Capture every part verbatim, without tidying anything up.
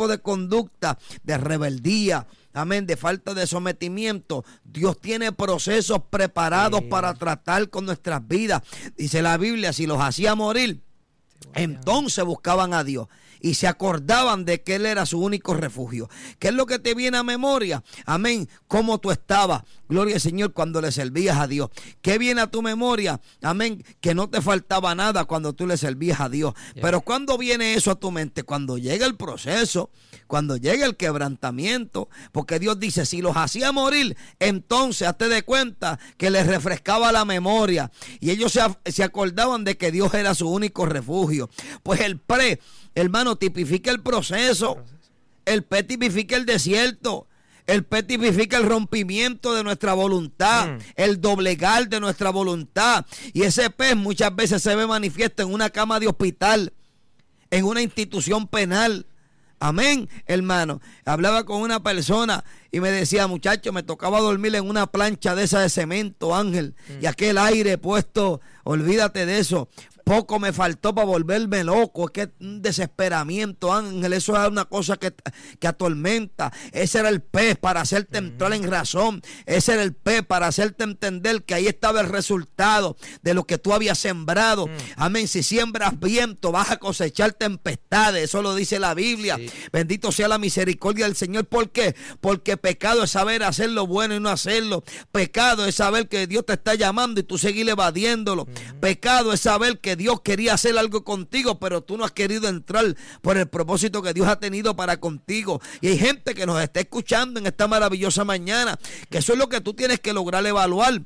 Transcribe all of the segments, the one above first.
tipo de conducta, de rebeldía, amén, de falta de sometimiento, Dios tiene procesos preparados sí. para tratar con nuestras vidas. Dice la Biblia, si los hacía morir, sí, entonces buscaban a Dios y se acordaban de que Él era su único refugio. ¿Qué es lo que te viene a memoria? Amén. ¿Cómo tú estabas? Gloria al Señor cuando le servías a Dios. ¿Qué viene a tu memoria? Amén. Que no te faltaba nada cuando tú le servías a Dios. Yeah. Pero ¿cuándo viene eso a tu mente? Cuando llega el proceso, cuando llega el quebrantamiento. Porque Dios dice, si los hacía morir, entonces hazte de cuenta que les refrescaba la memoria. Y ellos se, se acordaban de que Dios era su único refugio. Pues el pre, hermano, tipifica el proceso. El P tipifica el desierto. El P tipifica el rompimiento de nuestra voluntad, mm. el doblegar de nuestra voluntad. Y ese P muchas veces se ve manifiesto en una cama de hospital, en una institución penal. Amén, hermano. Hablaba con una persona y me decía, muchacho, me tocaba dormir en una plancha de esa de cemento, Ángel, mm. y aquel aire puesto, olvídate de eso. Poco me faltó para volverme loco. Es que un desesperamiento, Ángel. Eso es una cosa que, que atormenta. Ese era el pez para hacerte entrar en razón. Ese era el pez para hacerte entender que ahí estaba el resultado de lo que tú habías sembrado. Mm. Amén. Si siembras viento, vas a cosechar tempestades. Eso lo dice la Biblia. Sí. Bendito sea la misericordia del Señor. ¿Por qué? Porque pecado es saber hacer lo bueno y no hacerlo. Pecado es saber que Dios te está llamando y tú seguir evadiéndolo. Mm. Pecado es saber que Dios quería hacer algo contigo, pero tú no has querido entrar por el propósito que Dios ha tenido para contigo. Y hay gente que nos está escuchando en esta maravillosa mañana, que eso es lo que tú tienes que lograr evaluar.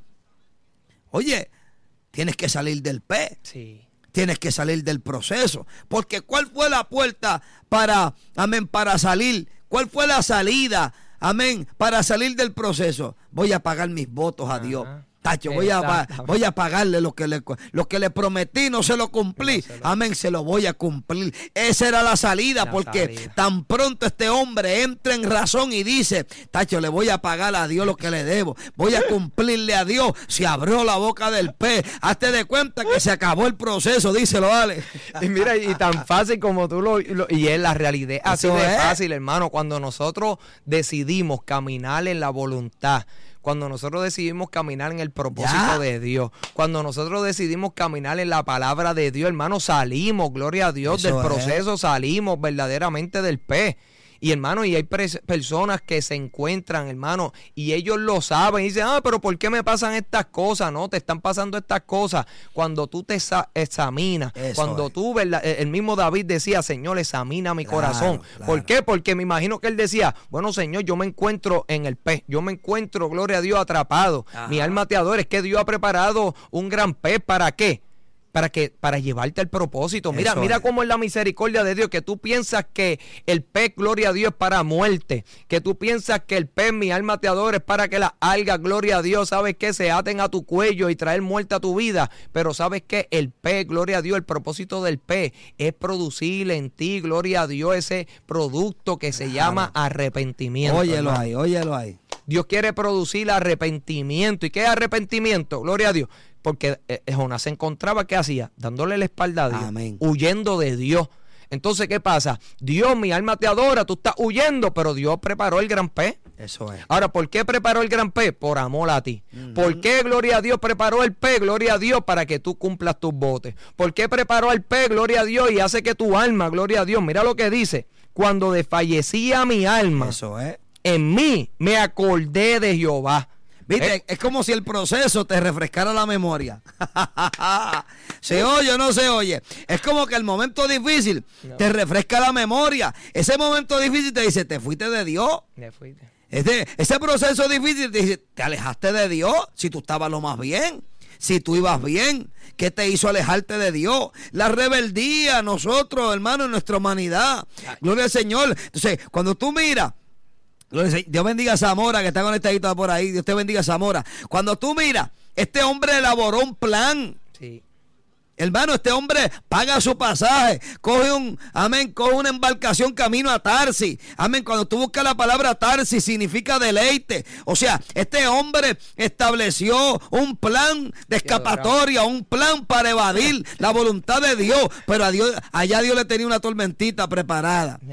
Oye, tienes que salir del P. Sí. Tienes que salir del proceso. Porque ¿cuál fue la puerta para, amén, para salir? ¿Cuál fue la salida, amén, para salir del proceso? Voy a pagar mis votos a Dios. Tacho, voy a, voy a pagarle lo que le, lo que le prometí, no se lo cumplí. No se lo... Amén, se lo voy a cumplir. Esa era la salida, la porque salida. Tan pronto este hombre entra en razón y dice, tacho, le voy a pagar a Dios lo que le debo. Voy a cumplirle a Dios. Se abrió la boca del pez. Hazte de cuenta que se acabó el proceso, díselo, vale. Y mira, y tan fácil como tú lo, lo y es la realidad. Así de es. Fácil, hermano, cuando nosotros decidimos caminar en la voluntad, cuando nosotros decidimos caminar en el propósito ya. de Dios, cuando nosotros decidimos caminar en la palabra de Dios, hermano, salimos, gloria a Dios, Eso del proceso, es. salimos verdaderamente del pez. Y hermano, y hay pres- personas que se encuentran, hermano, y ellos lo saben, y dicen, ah, pero ¿por qué me pasan estas cosas? No, te están pasando estas cosas. Cuando tú te exa- examinas, Eso cuando es. tú, ¿verdad? El mismo David decía, Señor, examina mi claro, corazón. Claro. ¿Por qué? Porque me imagino que él decía, bueno, Señor, yo me encuentro en el pez, yo me encuentro, gloria a Dios, atrapado. Ajá. Mi alma te adora. Es que Dios ha preparado un gran pez, ¿para qué? Para que para llevarte al propósito. Mira, Eso mira es. cómo es la misericordia de Dios, que tú piensas que el pez, gloria a Dios, es para muerte, que tú piensas que el pez, mi alma te adora, es para que las algas, gloria a Dios, sabes que se aten a tu cuello y traer muerte a tu vida, pero sabes que el pez, gloria a Dios, el propósito del pez es producir en ti, gloria a Dios, ese producto que se claro. llama arrepentimiento. Óyelo hermano. ahí, óyelo ahí. Dios quiere producir arrepentimiento. ¿Y qué es arrepentimiento? Gloria a Dios. Porque eh, Jonás se encontraba, ¿qué hacía? Dándole la espalda a Dios, Amén. huyendo de Dios. Entonces, ¿qué pasa? Dios, mi alma te adora, tú estás huyendo, pero Dios preparó el gran pez. Eso es. Ahora, ¿por qué preparó el gran pez? Por amor a ti. Uh-huh. ¿Por qué, gloria a Dios, preparó el pez? Gloria a Dios, para que tú cumplas tus votos. ¿Por qué preparó el pez? Gloria a Dios, y hace que tu alma, gloria a Dios, mira lo que dice, cuando desfallecía mi alma, Eso es. en mí me acordé de Jehová. Viste, ¿Eh? es como si el proceso te refrescara la memoria. ¿Se oye o no se oye? Es como que el momento difícil no. te refresca la memoria. Ese momento difícil te dice, te fuiste de Dios. Te fuiste. Este, ese proceso difícil te dice, te alejaste de Dios. Si tú estabas lo más bien, si tú ibas bien, ¿qué te hizo alejarte de Dios? La rebeldía, nosotros, hermano, en nuestra humanidad. Gloria al Señor. Entonces, cuando tú miras, Dios bendiga a Zamora, que está conectadito por ahí. Dios te bendiga a Zamora. Cuando tú miras, este hombre elaboró un plan. Sí. Hermano, este hombre paga su pasaje, coge un, amén, coge una embarcación camino a Tarsis. Amén, cuando tú buscas la palabra Tarsis significa deleite. O sea, este hombre estableció un plan de escapatoria, un plan para evadir la voluntad de Dios. Pero a Dios, allá Dios le tenía una tormentita preparada.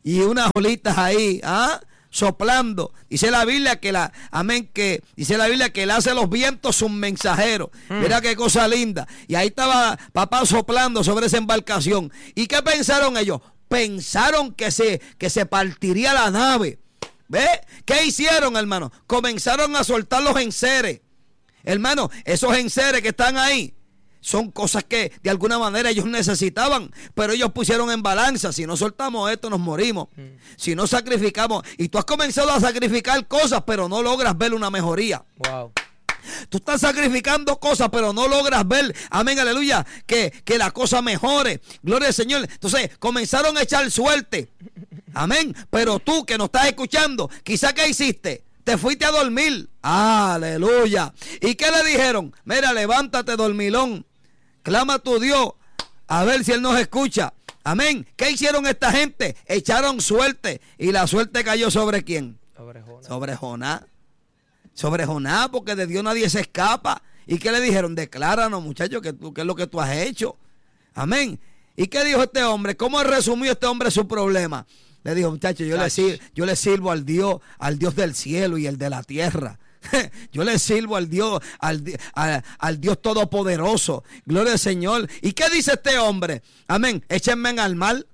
y unas olitas ahí, ¿ah? soplando. Dice la Biblia que la, amén, que dice la Biblia que él hace los vientos sus mensajeros. Mm. Mira qué cosa linda. Y ahí estaba papá soplando sobre esa embarcación. ¿Y qué pensaron ellos? Pensaron que se, que se partiría la nave. ¿Ve? ¿Qué hicieron, hermano? Comenzaron a soltar los enseres. Hermano, esos enseres que están ahí son cosas que de alguna manera ellos necesitaban, pero ellos pusieron en balanza. Si no soltamos esto, nos morimos. Mm. Si no sacrificamos, y tú has comenzado a sacrificar cosas, pero no logras ver una mejoría. Wow. Tú estás sacrificando cosas, pero no logras ver, amén, aleluya, que, que la cosa mejore. Gloria al Señor. Entonces comenzaron a echar suerte. Amén. Pero tú que no estás escuchando, quizá ¿qué hiciste? Te fuiste a dormir. Aleluya. ¿Y qué le dijeron? Mira, levántate, dormilón. Clama a tu Dios a ver si Él nos escucha. Amén. ¿Qué hicieron esta gente? Echaron suerte. ¿Y la suerte cayó sobre quién? Sobre Jonás. Sobre Jonás. Sobre Jonás, porque de Dios nadie se escapa. ¿Y qué le dijeron? Decláranos, muchachos, que tú, qué es lo que tú has hecho. Amén. ¿Y qué dijo este hombre? ¿Cómo resumió este hombre su problema? Le dijo, muchachos, yo le, sir, yo le sirvo al Dios, al Dios del cielo y el de la tierra. Yo le sirvo al Dios, al, al, al Dios todopoderoso. Gloria al Señor. ¿Y qué dice este hombre? Amén. Échenme al mal.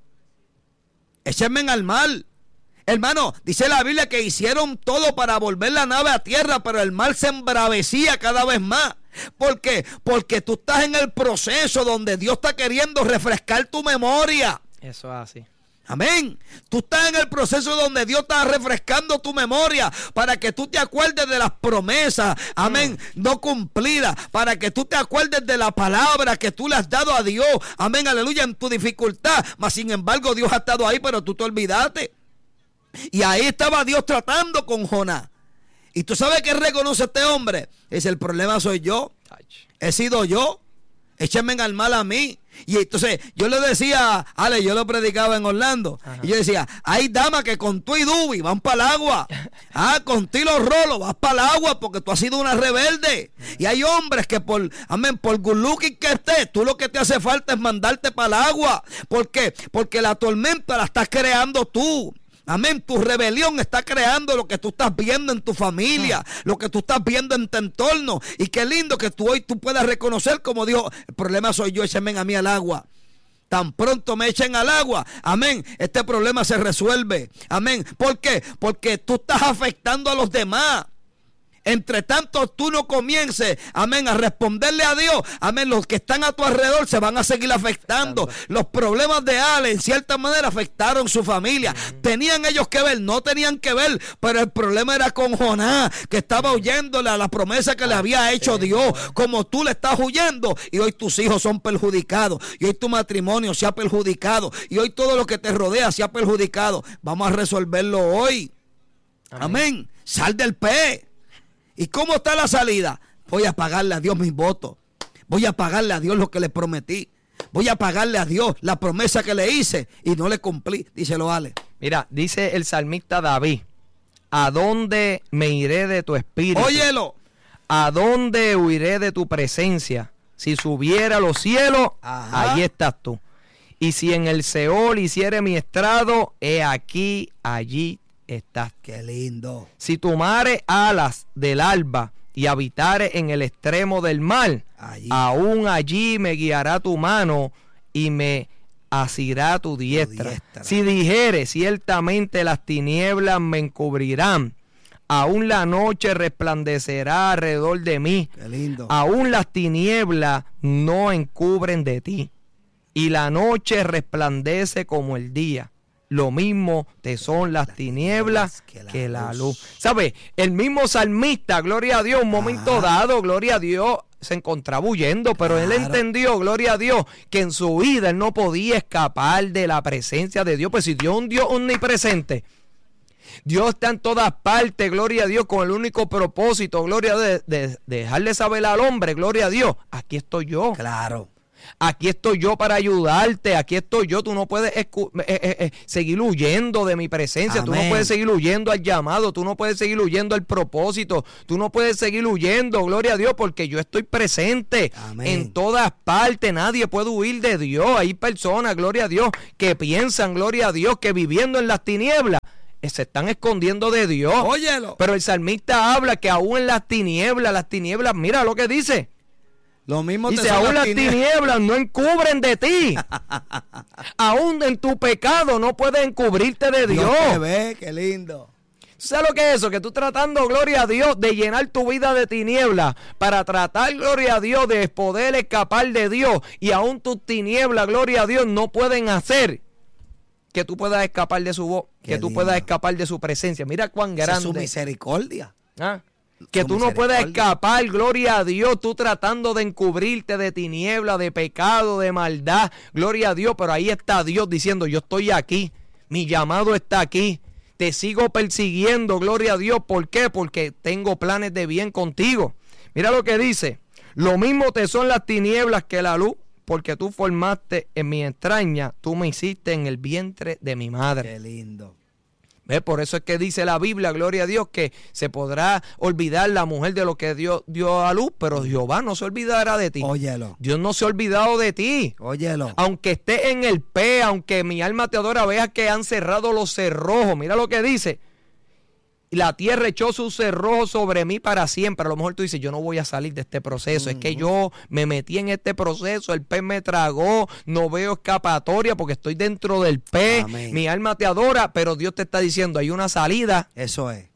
Échenme al mal. Hermano, dice la Biblia que hicieron todo para volver la nave a tierra, pero el mal se embravecía cada vez más. ¿Por qué? Porque tú estás en el proceso donde Dios está queriendo refrescar tu memoria. Eso es así. Amén. Tú estás en el proceso donde Dios está refrescando tu memoria para que tú te acuerdes de las promesas, amén, mm. no cumplidas, para que tú te acuerdes de la palabra que tú le has dado a Dios, amén, aleluya, en tu dificultad. Mas sin embargo Dios ha estado ahí, pero tú te olvidaste. Y ahí estaba Dios tratando con Jonás. Y tú sabes que reconoce este hombre. Dice, el problema soy yo. He sido yo. Échenme al mal a mí. Y entonces yo le decía, Ale, yo lo predicaba en Orlando. Ajá. Y yo decía, hay damas que con tú y Dubi van para el agua. Ah, con ti los rolos vas para el agua porque tú has sido una rebelde. Y hay hombres que por, amén, por good looking que estés, tú lo que te hace falta es mandarte para el agua. ¿Por qué? Porque la tormenta la estás creando tú. Amén, tu rebelión está creando lo que tú estás viendo en tu familia, lo que tú estás viendo en tu entorno. Y qué lindo que tú hoy tú puedas reconocer, como dijo, el problema soy yo, échenme a mí al agua. Tan pronto me echen al agua, amén, este problema se resuelve. Amén, ¿por qué? Porque tú estás afectando a los demás. Entre tanto tú no comiences, amén, a responderle a Dios, amén, los que están a tu alrededor se van a seguir afectando. afectando. Los problemas de Ale en cierta manera afectaron su familia. Mm. Tenían ellos que ver, no tenían que ver, pero el problema era con Jonás, que estaba huyéndole a la promesa que le había hecho Dios, como tú le estás huyendo, y hoy tus hijos son perjudicados, y hoy tu matrimonio se ha perjudicado, y hoy todo lo que te rodea se ha perjudicado. Vamos a resolverlo hoy. Amén. Amén. Sal del pe. ¿Y cómo está la salida? Voy a pagarle a Dios mis votos. Voy a pagarle a Dios lo que le prometí. Voy a pagarle a Dios la promesa que le hice y no le cumplí. Díselo, Ale. Mira, dice el salmista David, ¿a dónde me iré de tu espíritu? Óyelo. ¿A dónde huiré de tu presencia? Si subiera a los cielos, ajá, allí estás tú. Y si en el Seol hiciere mi estrado, he aquí, allí estás. Qué lindo. Si tomare alas del alba y habitare en el extremo del mar, allí, aún allí me guiará tu mano y me asirá tu diestra. tu diestra. Si dijere, ciertamente las tinieblas me encubrirán, aún la noche resplandecerá alrededor de mí. Qué lindo. Aún las tinieblas no encubren de ti, y la noche resplandece como el día. Lo mismo te son las tinieblas que la, que la luz. ¿Sabes? El mismo salmista, gloria a Dios, un momento Ajá. dado, gloria a Dios, se encontraba huyendo, pero claro, él entendió, gloria a Dios, que en su vida él no podía escapar de la presencia de Dios. Pues si Dios es un Dios omnipresente, Dios está en todas partes, gloria a Dios, con el único propósito, gloria a Dios, de, de, de dejarle saber al hombre, gloria a Dios, aquí estoy yo. Claro. Aquí estoy yo para ayudarte, aquí estoy yo, tú no puedes eh, eh, eh, seguir huyendo de mi presencia, Amén. Tú no puedes seguir huyendo al llamado, tú no puedes seguir huyendo al propósito, tú no puedes seguir huyendo, gloria a Dios, porque yo estoy presente Amén. En todas partes, nadie puede huir de Dios. Hay personas, gloria a Dios, que piensan, gloria a Dios, que viviendo en las tinieblas, se están escondiendo de Dios. Óyelo. Pero el salmista habla que aún en las tinieblas, las tinieblas, mira lo que dice. Lo mismo dice, aún las tinieblas. tinieblas no encubren de ti. Aún en tu pecado no puedes encubrirte de Dios. Dios te ve, qué lindo. ¿Sabes lo que es eso? Que tú tratando, gloria a Dios, de llenar tu vida de tinieblas para tratar, gloria a Dios, de poder escapar de Dios. Y aún tus tinieblas, gloria a Dios, no pueden hacer que tú puedas escapar de su voz, qué que tú lindo. Puedas escapar de su presencia. Mira cuán grande. Esa es su misericordia. ¿Ah? Que tú no puedas escapar, gloria a Dios, tú tratando de encubrirte de tiniebla, de pecado, de maldad, gloria a Dios, pero ahí está Dios diciendo, yo estoy aquí, mi llamado está aquí, te sigo persiguiendo, gloria a Dios, ¿por qué? Porque tengo planes de bien contigo. Mira lo que dice, lo mismo te son las tinieblas que la luz, porque tú formaste en mi entraña, tú me hiciste en el vientre de mi madre. Qué lindo. ¿Ves? Por eso es que dice la Biblia, gloria a Dios, que se podrá olvidar la mujer de lo que Dios dio a luz, pero Jehová no se olvidará de ti. Óyelo. Dios no se ha olvidado de ti. Óyelo. Aunque esté en el pe, aunque mi alma te adora, veas que han cerrado los cerrojos. Mira lo que dice. La tierra echó sus cerrojos sobre mí para siempre. A lo mejor tú dices, yo no voy a salir de este proceso. Uh-huh. Es que yo me metí en este proceso, el pez me tragó, no veo escapatoria porque estoy dentro del pez. Amén. Mi alma te adora, pero Dios te está diciendo, hay una salida. Eso es.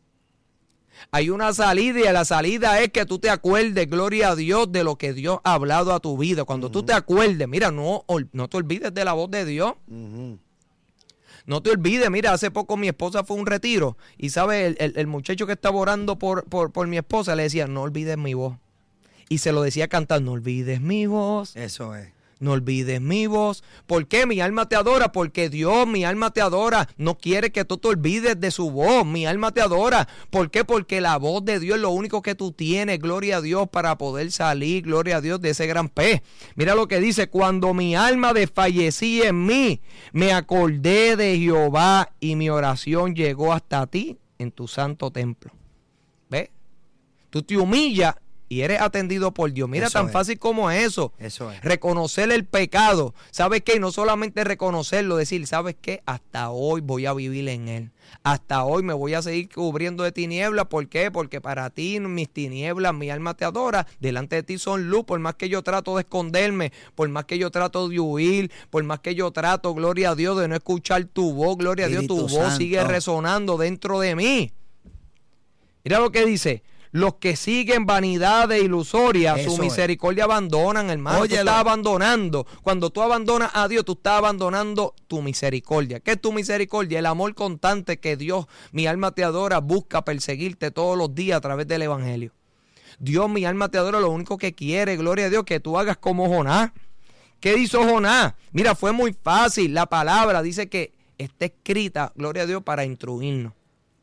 Hay una salida y la salida es que tú te acuerdes, gloria a Dios, de lo que Dios ha hablado a tu vida. Cuando uh-huh. tú te acuerdes, mira, no, no te olvides de la voz de Dios. Uh-huh. No te olvides, mira, hace poco mi esposa fue a un retiro y sabe, el, el, el muchacho que estaba orando por, por, por mi esposa le decía, no olvides mi voz. Y se lo decía cantando, no olvides mi voz. Eso es. No olvides mi voz. ¿Por qué? Mi alma te adora. Porque Dios, mi alma te adora. No quiere que tú te olvides de su voz. Mi alma te adora. ¿Por qué? Porque la voz de Dios es lo único que tú tienes. Gloria a Dios para poder salir. Gloria a Dios de ese gran pez. Mira lo que dice. Cuando mi alma desfallecía en mí, me acordé de Jehová y mi oración llegó hasta ti en tu santo templo. ¿Ves? Tú te humillas y eres atendido por Dios. Mira, eso tan es. Fácil como eso. Eso es. Reconocer el pecado. ¿Sabes qué? Y no solamente reconocerlo, decir, ¿sabes qué? Hasta hoy voy a vivir en él. Hasta hoy me voy a seguir cubriendo de tinieblas. ¿Por qué? Porque para ti, mis tinieblas, mi alma te adora. Delante de ti son luz. Por más que yo trato de esconderme, por más que yo trato de huir, por más que yo trato, gloria a Dios, de no escuchar tu voz, gloria Espíritu a Dios, tu Santo. Voz sigue resonando dentro de mí. Mira lo que dice. Los que siguen vanidades ilusorias, su misericordia es. Abandonan, hermano. Óyelo. Tú estás abandonando. Cuando tú abandonas a Dios, tú estás abandonando tu misericordia. ¿Qué es tu misericordia? El amor constante que Dios, mi alma te adora, busca perseguirte todos los días a través del Evangelio. Dios, mi alma te adora, lo único que quiere, gloria a Dios, que tú hagas como Jonás. ¿Qué hizo Jonás? Mira, fue muy fácil. La palabra dice que está escrita, gloria a Dios, para instruirnos.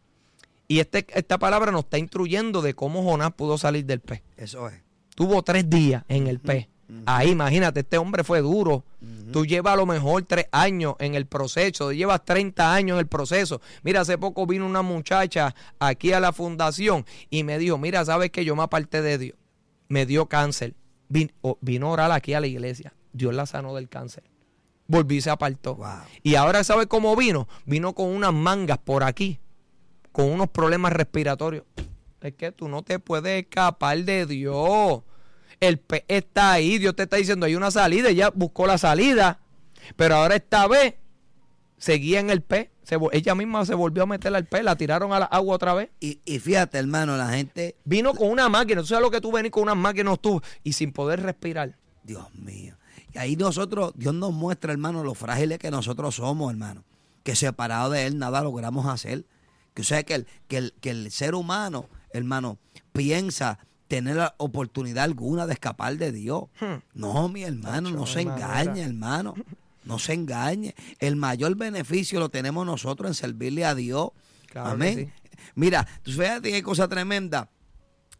Y este, esta palabra nos está instruyendo de cómo Jonás pudo salir del pez. Eso es. Tuvo tres días en el pez. Uh-huh. Ahí, imagínate, este hombre fue duro. Uh-huh. Tú llevas a lo mejor tres años en el proceso. Llevas treinta años en el proceso. Mira, hace poco vino una muchacha aquí a la fundación y me dijo, mira, ¿sabes qué? Yo me aparté de Dios. Me dio cáncer. Vin, oh, vino a orar aquí a la iglesia. Dios la sanó del cáncer. Volví y se apartó. Wow. Y ahora, ¿sabes cómo vino? Vino con unas mangas por aquí, con unos problemas respiratorios. Es que tú no te puedes escapar de Dios. El pez está ahí. Dios te está diciendo, hay una salida. Ella buscó la salida. Pero ahora esta vez seguía en el pez. Se, ella misma se volvió a meter al pez. La tiraron a la agua otra vez. Y, y fíjate, hermano, la gente... Vino con una máquina. ¿Tú sabes lo que tú venís con unas máquinas tú? Y sin poder respirar. Dios mío. Y ahí nosotros, Dios nos muestra, hermano, lo frágiles que nosotros somos, hermano. Que separados de Él nada logramos hacer. Que o sea que el, que, el, que el ser humano, hermano, piensa tener la oportunidad alguna de escapar de Dios. Hmm. No, mi hermano, no se engañe, hermano. No se engañe. El mayor beneficio lo tenemos nosotros en servirle a Dios. Claro. Amén. Sí. Mira, tú fíjate qué cosa tremenda.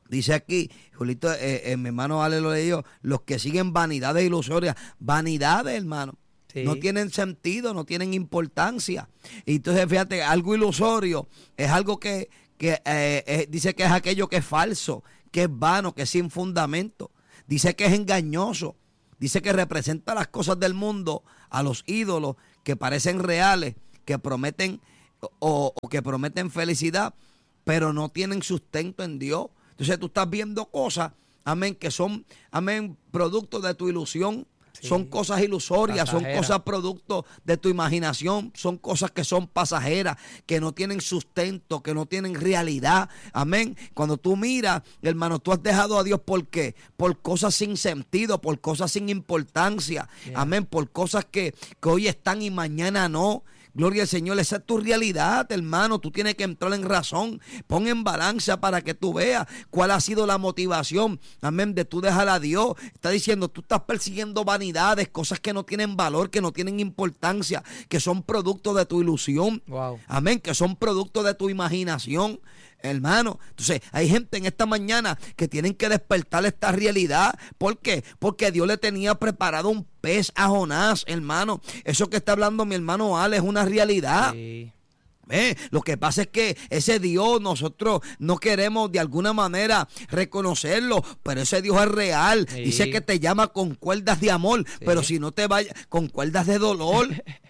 Dice aquí, Julito, eh, eh, mi hermano Ale lo leyó, los que siguen vanidades ilusorias. Vanidades, hermano. Sí. No tienen sentido, no tienen importancia. Y entonces, fíjate, algo ilusorio es algo que, que eh, eh, dice que es aquello que es falso, que es vano, que es sin fundamento. Dice que es engañoso. Dice que representa las cosas del mundo a los ídolos que parecen reales, que prometen o, o que prometen felicidad, pero no tienen sustento en Dios. Entonces tú estás viendo cosas, amén, que son, amén, producto de tu ilusión. Sí. Son cosas ilusorias, Pasajera. Son cosas producto de tu imaginación, son cosas que son pasajeras, que no tienen sustento, que no tienen realidad. Amén. Cuando tú miras, hermano, tú has dejado a Dios, ¿por qué? Por cosas sin sentido, por cosas sin importancia. Yeah. Amén. Por cosas que, que hoy están y mañana no. Gloria al Señor, esa es tu realidad, hermano. Tú tienes que entrar en razón. Pon en balanza para que tú veas cuál ha sido la motivación, amén, de tú dejar a Dios. Está diciendo, tú estás persiguiendo vanidades, cosas que no tienen valor, que no tienen importancia, que son producto de tu ilusión. Wow. Amén, que son producto de tu imaginación. Hermano, entonces hay gente en esta mañana que tienen que despertar esta realidad. ¿Por qué? Porque Dios le tenía preparado un pez a Jonás, hermano. Eso que está hablando mi hermano Ale es una realidad. Sí. Eh, lo que pasa es que ese Dios nosotros no queremos de alguna manera reconocerlo, pero ese Dios es real. Sí. Dice que te llama con cuerdas de amor, sí. Pero si no te vayas con cuerdas de dolor.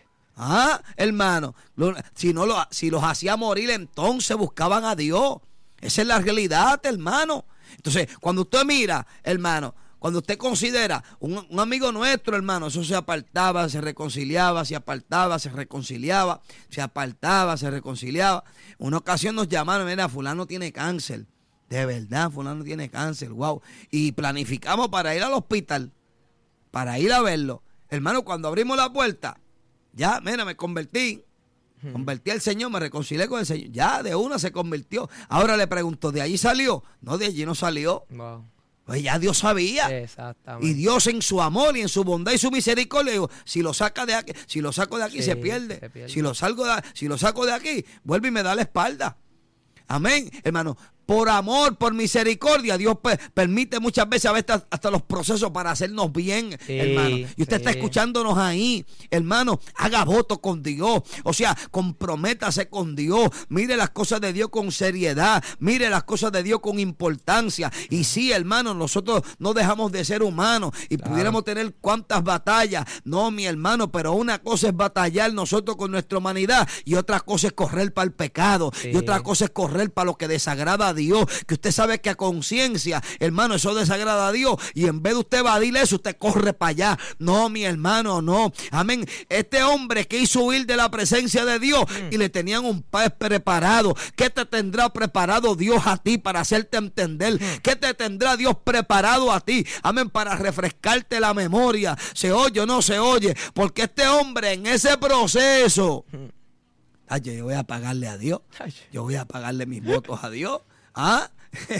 Ah, hermano, lo, si no lo, si los hacía morir, entonces buscaban a Dios. Esa es la realidad, hermano. Entonces, cuando usted mira, hermano, cuando usted considera un, un amigo nuestro, hermano, eso se apartaba, se reconciliaba, se apartaba, se reconciliaba, se apartaba, se reconciliaba. Una ocasión nos llamaron, mira, fulano tiene cáncer. De verdad, fulano tiene cáncer, wow. Y planificamos para ir al hospital, para ir a verlo. Hermano, cuando abrimos la puerta, ya, mira, me convertí, hmm. convertí al Señor, me reconcilié con el Señor. Ya, de una se convirtió. Ahora le pregunto, ¿de allí salió? No, de allí no salió. Wow. Pues ya Dios sabía. Exactamente. Y Dios en su amor y en su bondad y su misericordia, digo, si lo saca de aquí, si lo saco de aquí, sí, se, pierde. se pierde. Si lo salgo de, si lo saco de aquí, vuelve y me da la espalda. Amén, hermano. Por amor, por misericordia, Dios pe- permite muchas veces a veces hasta los procesos para hacernos bien, sí, hermano. Y usted sí. está escuchándonos ahí, hermano, haga voto con Dios. O sea, comprométase con Dios. Mire las cosas de Dios con seriedad. Mire las cosas de Dios con importancia. Y sí, hermano, nosotros no dejamos de ser humanos y claro. pudiéramos tener cuantas batallas. No, mi hermano, pero una cosa es batallar nosotros con nuestra humanidad y otra cosa es correr para el pecado. Sí. Y otra cosa es correr para lo que desagrada a Dios. Dios, que usted sabe que a conciencia, hermano, eso desagrada a Dios, y en vez de usted evadirle eso, usted corre para allá. No, mi hermano, no. Amén. Este hombre que hizo huir de la presencia de Dios mm. y le tenían un pez preparado. ¿Qué te tendrá preparado Dios a ti para hacerte entender? Mm. ¿Qué te tendrá Dios preparado a ti? Amén, para refrescarte la memoria. ¿Se oye o no se oye? Porque este hombre en ese proceso, mm. ay, yo voy a pagarle a Dios. Yo voy a pagarle mis votos a Dios. ¿Ah?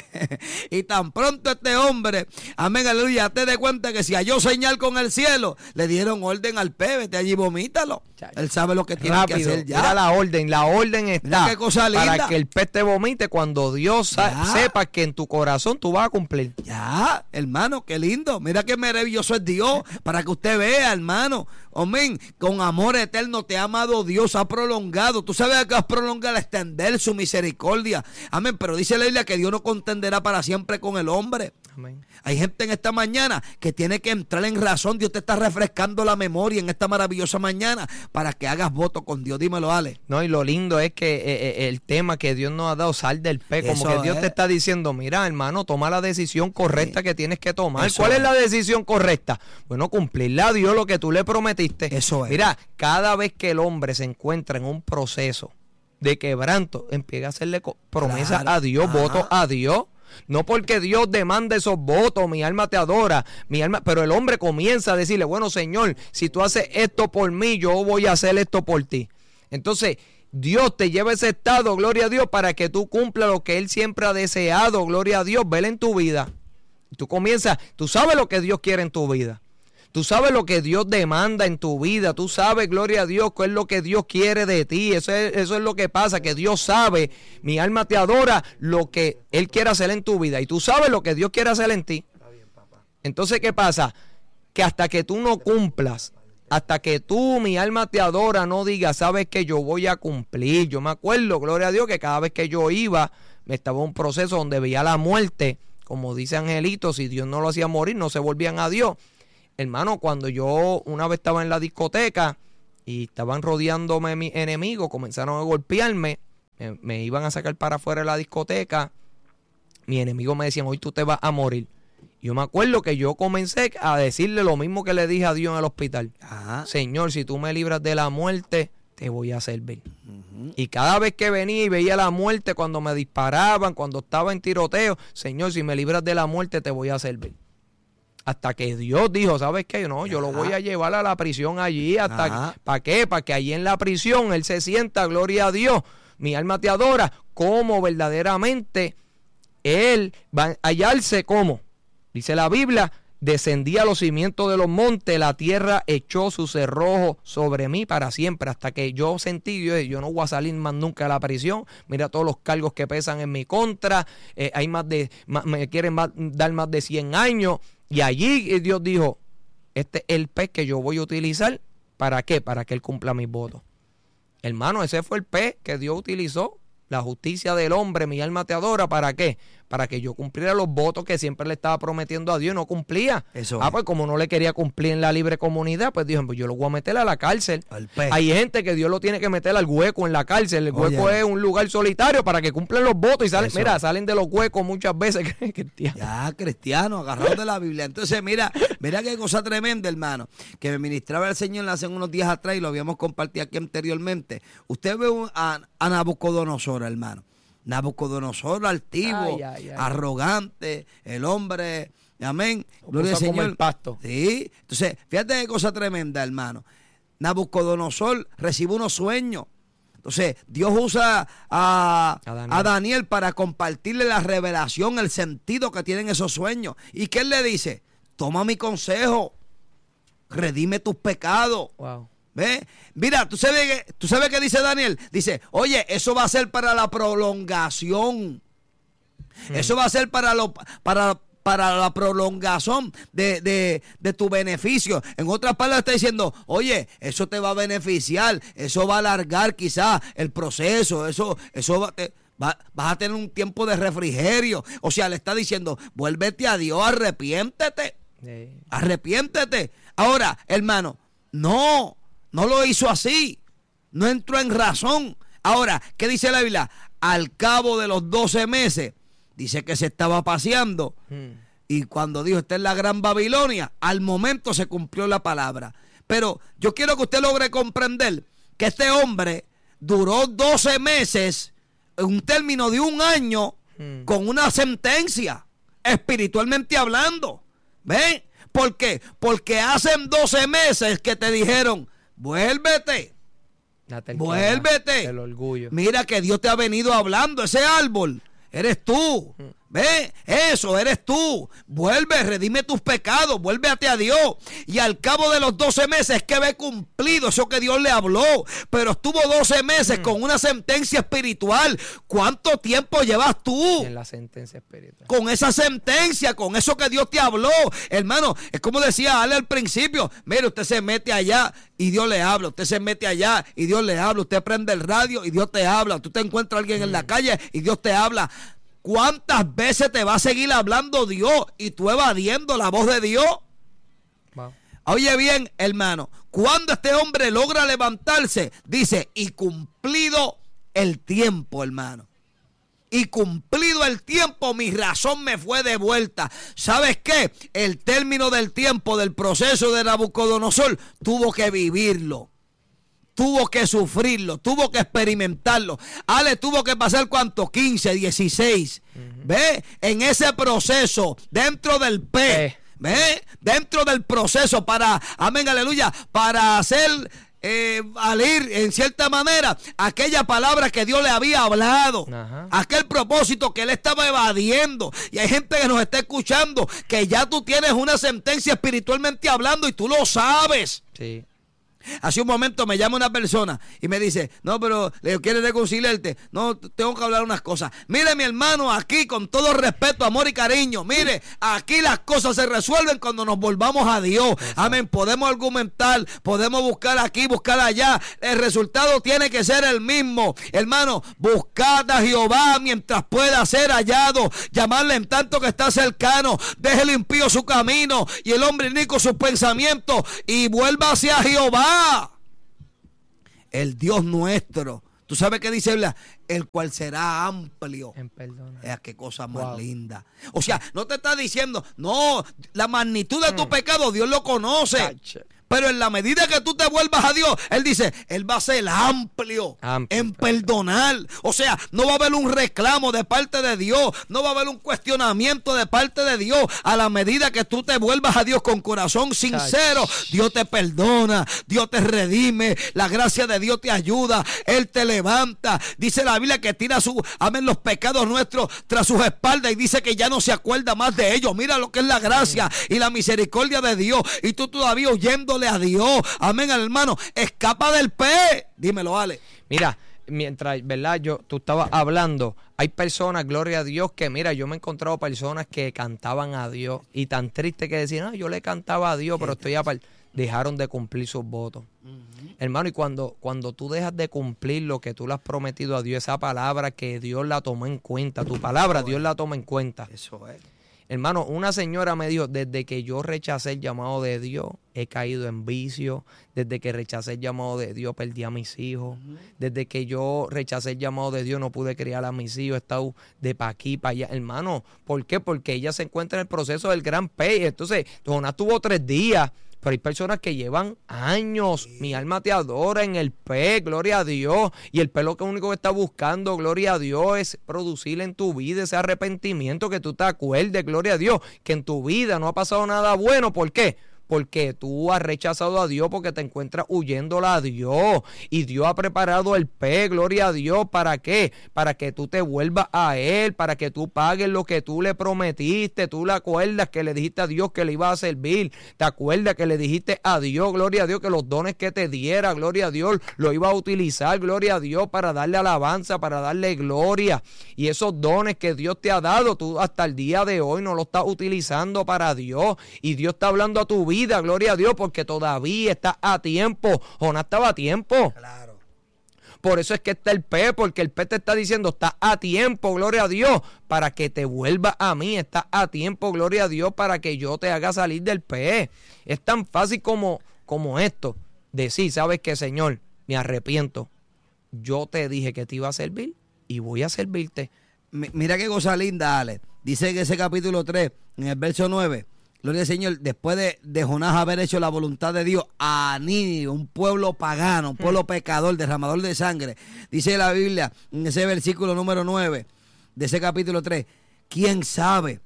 Y tan pronto este hombre, amén, aleluya, te dé cuenta que si halló señal con el cielo, le dieron orden al pez, vete allí, vomítalo. Él sabe lo que tiene Rápido, que hacer ya. Mira la orden, la orden está qué cosa linda. Para que el pez te vomite cuando Dios ya. sepa que en tu corazón tú vas a cumplir. Ya, hermano, qué lindo. Mira qué maravilloso es Dios, para que usted vea, hermano. Amén, con amor eterno te ha amado Dios, ha prolongado. Tú sabes que has prolongado, extender su misericordia. Amén, pero dice la Biblia que Dios no contenderá para siempre con el hombre. Amén. Hay gente en esta mañana que tiene que entrar en razón. Dios te está refrescando la memoria en esta maravillosa mañana para que hagas voto con Dios. Dímelo, Ale. No, y lo lindo es que eh, el tema que Dios nos ha dado, sal del pez, como que Dios es. te está diciendo, mira, hermano, toma la decisión correcta sí. que tienes que tomar. Eso ¿Cuál es. es la decisión correcta? Bueno, cumplirle a Dios lo que tú le prometiste. Eso es. Mira, cada vez que el hombre se encuentra en un proceso de quebranto, empieza a hacerle promesas claro. a Dios, Ajá. votos a Dios. No porque Dios demanda esos votos, mi alma te adora, mi alma, pero el hombre comienza a decirle, bueno, Señor, si tú haces esto por mí, yo voy a hacer esto por ti. Entonces, Dios te lleva a ese estado, gloria a Dios, para que tú cumplas lo que Él siempre ha deseado, gloria a Dios, vele en tu vida. Tú comienzas, tú sabes lo que Dios quiere en tu vida. Tú sabes lo que Dios demanda en tu vida. Tú sabes, gloria a Dios, qué es lo que Dios quiere de ti. Eso es, eso es lo que pasa, que Dios sabe, mi alma te adora, lo que Él quiere hacer en tu vida. Y tú sabes lo que Dios quiere hacer en ti. Entonces, ¿qué pasa? Que hasta que tú no cumplas, hasta que tú, mi alma te adora, no digas, sabes que yo voy a cumplir. Yo me acuerdo, gloria a Dios, que cada vez que yo iba, me estaba en un proceso donde veía la muerte. Como dice Angelito, si Dios no lo hacía morir, no se volvían a Dios. Hermano, cuando yo una vez estaba en la discoteca y estaban rodeándome mis enemigos, comenzaron a golpearme, me, me iban a sacar para afuera de la discoteca, mis enemigos me decían, hoy tú te vas a morir. Yo me acuerdo que yo comencé a decirle lo mismo que le dije a Dios en el hospital. Ajá. Señor, si tú me libras de la muerte, te voy a servir. Uh-huh. Y cada vez que venía y veía la muerte, cuando me disparaban, cuando estaba en tiroteo, Señor, si me libras de la muerte, te voy a servir. Hasta que Dios dijo, ¿sabes qué? No, yo Ajá. lo voy a llevar a la prisión allí. hasta ¿Para qué? Para que allí en la prisión Él se sienta, gloria a Dios. Mi alma te adora. Como verdaderamente Él va a hallarse como. Dice la Biblia, descendía a los cimientos de los montes, la tierra echó su cerrojo sobre mí para siempre, hasta que yo sentí, yo, yo no voy a salir más nunca de la prisión. Mira todos los cargos que pesan en mi contra, eh, hay más de, más, me quieren más, dar más de cien años, y allí Dios dijo, este es el pez que yo voy a utilizar, ¿para qué? Para que Él cumpla mis votos. Hermano, ese fue el pez que Dios utilizó, la justicia del hombre, mi alma te adora, ¿para qué? Para que yo cumpliera los votos que siempre le estaba prometiendo a Dios y no cumplía. Eso ah, es. Pues como no le quería cumplir en la libre comunidad, pues dijo, pues yo lo voy a meter a la cárcel. Hay gente que Dios lo tiene que meter al hueco en la cárcel. El hueco Oye. es un lugar solitario para que cumplan los votos y salen, mira, salen de los huecos muchas veces cristianos. Ya, cristianos, agarrados de la Biblia. Entonces, mira, mira qué cosa tremenda, hermano, que me ministraba el Señor hace unos días atrás y lo habíamos compartido aquí anteriormente. Usted ve un, a, a Nabucodonosor, hermano. Nabucodonosor altivo, ay, ay, ay. arrogante, el hombre, amén, gloria al Señor. El pasto. Sí, entonces, fíjate qué cosa tremenda, hermano. Nabucodonosor recibe unos sueños. Entonces, Dios usa a, a, Daniel. a Daniel para compartirle la revelación, el sentido que tienen esos sueños. ¿Y qué él le dice? Toma mi consejo, redime tus pecados. Wow. ¿Ve? Mira, ¿tú sabes, que, ¿tú sabes qué dice Daniel? Dice, oye, eso va a ser para la prolongación. Hmm. Eso va a ser para, lo, para, para la prolongación de, de, de tu beneficio. En otras palabras está diciendo, oye, eso te va a beneficiar, eso va a alargar quizás el proceso, eso, eso va, te, va, vas a tener un tiempo de refrigerio. O sea, le está diciendo, vuélvete a Dios, arrepiéntete. Sí. Arrepiéntete. Ahora, hermano, no. No lo hizo así, no entró en razón. Ahora, ¿qué dice la Biblia? Al cabo de los doce meses, dice que se estaba paseando. Hmm. Y cuando dijo, esta es la gran Babilonia, al momento se cumplió la palabra. Pero yo quiero que usted logre comprender que este hombre duró doce meses, en un término de un año, hmm. con una sentencia, espiritualmente hablando. ¿Ven? ¿Por qué? Porque hacen doce meses que te dijeron, vuélvete, vuélvete. El orgullo. Mira que Dios te ha venido hablando. Ese árbol eres tú. Ve, eso eres tú. Vuelve, redime tus pecados, vuélvete a Dios. Y al cabo de los doce meses que ve cumplido eso que Dios le habló. Pero estuvo doce meses mm. con una sentencia espiritual. ¿Cuánto tiempo llevas tú? En la sentencia espiritual. Con esa sentencia, con eso que Dios te habló. Hermano, es como decía Ale al principio. Mire, usted se mete allá y Dios le habla. Usted se mete allá y Dios le habla. Usted prende el radio y Dios te habla. Tú te encuentras a alguien mm. en la calle y Dios te habla. ¿Cuántas veces te va a seguir hablando Dios y tú evadiendo la voz de Dios? Wow. Oye bien, hermano, cuando este hombre logra levantarse, dice, y cumplido el tiempo, hermano. Y cumplido el tiempo, mi razón me fue devuelta. ¿Sabes qué? El término del tiempo del proceso de Nabucodonosor tuvo que vivirlo. Tuvo que sufrirlo, tuvo que experimentarlo. Ale tuvo que pasar cuánto, quince, dieciséis. Uh-huh. ¿Ve? En ese proceso, dentro del pez. Eh. ¿Ve? Dentro del proceso para, amén, aleluya, para hacer eh, valer en cierta manera aquella palabra que Dios le había hablado. Ajá. Aquel propósito que él estaba evadiendo. Y hay gente que nos está escuchando que ya tú tienes una sentencia espiritualmente hablando y tú lo sabes. Sí. Hace un momento me llama una persona y me dice, no, pero le quiere reconciliarte. No, tengo que hablar unas cosas. Mire, mi hermano, aquí con todo respeto, amor y cariño, mire, aquí las cosas se resuelven cuando nos volvamos a Dios. Amén. Podemos argumentar, podemos buscar aquí, buscar allá. El resultado tiene que ser el mismo. Hermano, buscad a Jehová mientras pueda ser hallado. Llamarle en tanto que está cercano. Deje el impío su camino y el hombre inicuo sus pensamientos y vuelva hacia Jehová, el Dios nuestro. ¿Tú sabes qué dice Biblia? El cual será amplio en perdón. Eh, qué cosa más wow. linda. O sea, no te está diciendo, no, la magnitud de tu mm. pecado Dios lo conoce. Cache. Pero en la medida que tú te vuelvas a Dios, Él dice, Él va a ser amplio, amplio en perdonar. O sea, no va a haber un reclamo de parte de Dios, no va a haber un cuestionamiento de parte de Dios. A la medida que tú te vuelvas a Dios con corazón sincero, Dios te perdona, Dios te redime, la gracia de Dios te ayuda, Él te levanta. Dice la Biblia que tira su, amén, los pecados nuestros tras sus espaldas y dice que ya no se acuerda más de ellos. Mira lo que es la gracia y la misericordia de Dios. Y tú todavía huyendo a Dios, amén, hermano, escapa del pez. Dímelo, Ale. Mira, mientras, ¿verdad? Yo, tú estabas hablando, hay personas, gloria a Dios, que mira, yo me he encontrado personas que cantaban a Dios y tan triste que decían, ah, yo le cantaba a Dios, pero estoy aparte. Dejaron de cumplir sus votos. Uh-huh. Hermano, y cuando, cuando tú dejas de cumplir lo que tú le has prometido a Dios, esa palabra que Dios la tomó en cuenta, tu palabra, Dios la toma en cuenta. Eso es. Hermano, una señora me dijo, desde que yo rechacé el llamado de Dios, he caído en vicio. Desde que rechacé el llamado de Dios, perdí a mis hijos. Uh-huh. Desde que yo rechacé el llamado de Dios, no pude criar a mis hijos. He estado de pa' aquí, pa' allá. Hermano, ¿por qué? Porque ella se encuentra en el proceso del gran pez. Entonces, Jonás tuvo tres días. Pero hay personas que llevan años. Sí. Mi alma te adora en el pez, gloria a Dios. Y el pez lo que único que está buscando, gloria a Dios, es producir en tu vida ese arrepentimiento, que tú te acuerdes, gloria a Dios, que en tu vida no ha pasado nada bueno. ¿Por qué? Porque tú has rechazado a Dios, porque te encuentras huyéndola a Dios. Y Dios ha preparado el pez, gloria a Dios. ¿Para qué? Para que tú te vuelvas a Él, para que tú pagues lo que tú le prometiste. Tú le acuerdas que le dijiste a Dios que le ibas a servir. Te acuerdas que le dijiste a Dios, gloria a Dios, que los dones que te diera, gloria a Dios, lo iba a utilizar, gloria a Dios, para darle alabanza, para darle gloria. Y esos dones que Dios te ha dado, tú hasta el día de hoy no los estás utilizando para Dios. Y Dios está hablando a tu vida. Gloria a Dios, porque todavía está a tiempo. Jonás estaba a tiempo. Claro. Por eso es que está el pez, porque el pez te está diciendo, está a tiempo, gloria a Dios, para que te vuelvas a mí. Está a tiempo, gloria a Dios, para que yo te haga salir del pez. Es tan fácil como, como esto. Decir, ¿sabes qué, Señor? Me arrepiento. Yo te dije que te iba a servir y voy a servirte. Mira qué cosa linda, Ale. Dice en ese capítulo tres, en el verso nueve, gloria al Señor, después de, de Jonás haber hecho la voluntad de Dios a Nínive, un pueblo pagano, un pueblo pecador, derramador de sangre, dice la Biblia en ese versículo número nueve de ese capítulo tres, ¿quién sabe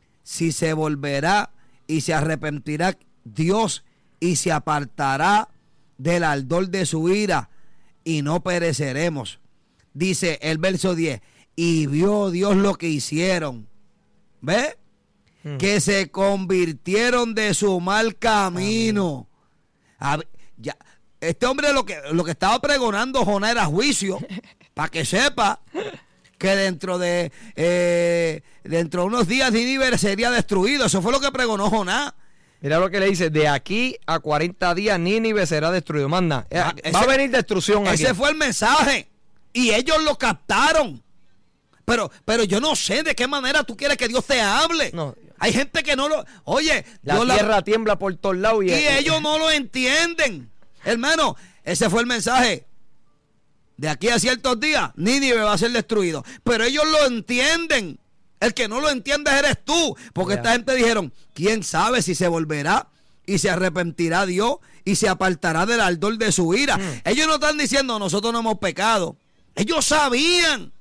si se volverá y se arrepentirá Dios y se apartará del ardor de su ira y no pereceremos? Dice el verso diez, y vio Dios lo que hicieron, ¿ves? Que se convirtieron de su mal camino. A, ya, este hombre lo que, lo que estaba pregonando Jonás era juicio, para que sepa que dentro de eh, dentro de unos días Nínive sería destruido. Eso fue lo que pregonó Jonás. Mira lo que le dice, de aquí a cuarenta días Nínive será destruido. Manda, ah, ese, va a venir destrucción aquí. Ese fue el mensaje y ellos lo captaron. Pero, pero yo no sé de qué manera tú quieres que Dios te hable. No. Hay gente que no lo... Oye, la Dios tierra la, tiembla por todos lados. Y, y ellos no lo entienden. Hermano, ese fue el mensaje. De aquí a ciertos días, Nínive va a ser destruido. Pero ellos lo entienden. El que no lo entiende eres tú. Porque yeah. esta gente dijeron, ¿quién sabe si se volverá y se arrepentirá Dios y se apartará del ardor de su ira? Mm. Ellos no están diciendo, nosotros no hemos pecado. Ellos sabían.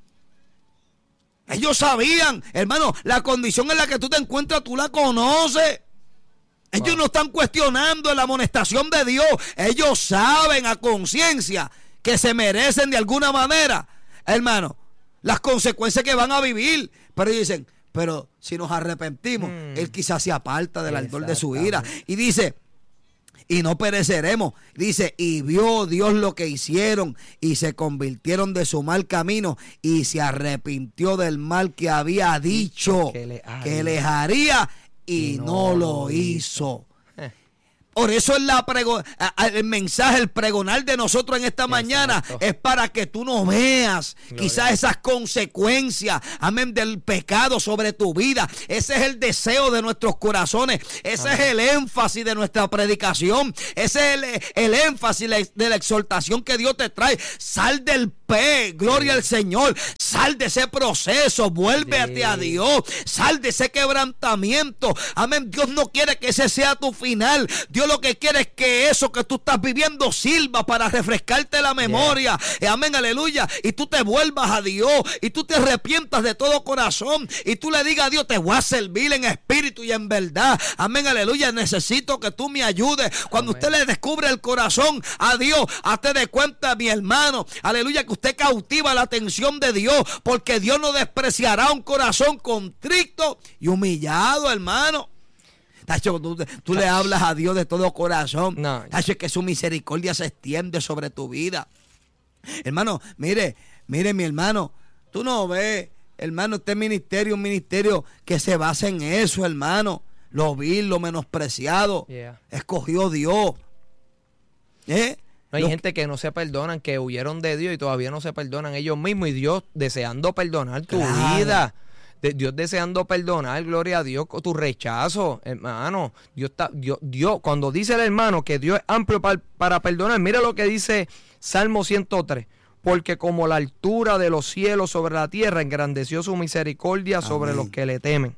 Ellos sabían, hermano, la condición en la que tú te encuentras, tú la conoces. Ellos no están cuestionando la amonestación de Dios. Ellos saben a conciencia que se merecen de alguna manera, hermano, las consecuencias que van a vivir. Pero dicen, pero si nos arrepentimos, mm. Él quizás se aparta del ardor de su ira. Y dice, y no pereceremos. Dice, y vio Dios lo que hicieron y se convirtieron de su mal camino y se arrepintió del mal que había dicho que, le haría, que les haría y, y no, no lo hizo. Eh. Por eso es la prego, el mensaje, el pregonar de nosotros en esta Exacto. mañana es para que tú no veas Gloria. Quizás esas consecuencias, amén, del pecado sobre tu vida. Ese es el deseo de nuestros corazones. Ese amén. Es el énfasis de nuestra predicación. Ese es el, el énfasis de la exhortación que Dios te trae. Sal del pe, gloria sí. al Señor. Sal de ese proceso, vuélvete sí. a Dios. Sal de ese quebrantamiento. Amén. Dios no quiere que ese sea tu final. Dios lo que quiere es que eso que tú estás viviendo sirva para refrescarte la memoria. Yeah. Amén, aleluya. Y tú te vuelvas a Dios y tú te arrepientas de todo corazón y tú le digas a Dios, te voy a servir en espíritu y en verdad. Amén, aleluya. Necesito que tú me ayudes. Cuando Amén. Usted le descubre el corazón a Dios, hazte de cuenta, mi hermano, aleluya, que usted cautiva la atención de Dios, porque Dios no despreciará un corazón contrito y humillado, hermano. Tacho, tú, tú le hablas a Dios de todo corazón. No. Tacho, es que su misericordia se extiende sobre tu vida. Hermano, mire, mire mi hermano, tú no ves, hermano, este ministerio, un ministerio que se basa en eso, hermano. Lo vil, lo menospreciado. Yeah. Escogió Dios. ¿Eh? No, hay Lo... gente que no se perdonan, que huyeron de Dios y todavía no se perdonan ellos mismos. Y Dios deseando perdonar tu claro. vida. De Dios deseando perdonar, gloria a Dios, con tu rechazo, hermano. Dios está, Dios, Dios, cuando dice el hermano que Dios es amplio para, para perdonar, mira lo que dice Salmo ciento tres. Porque como la altura de los cielos sobre la tierra, engrandeció su misericordia Amén. Sobre los que le temen.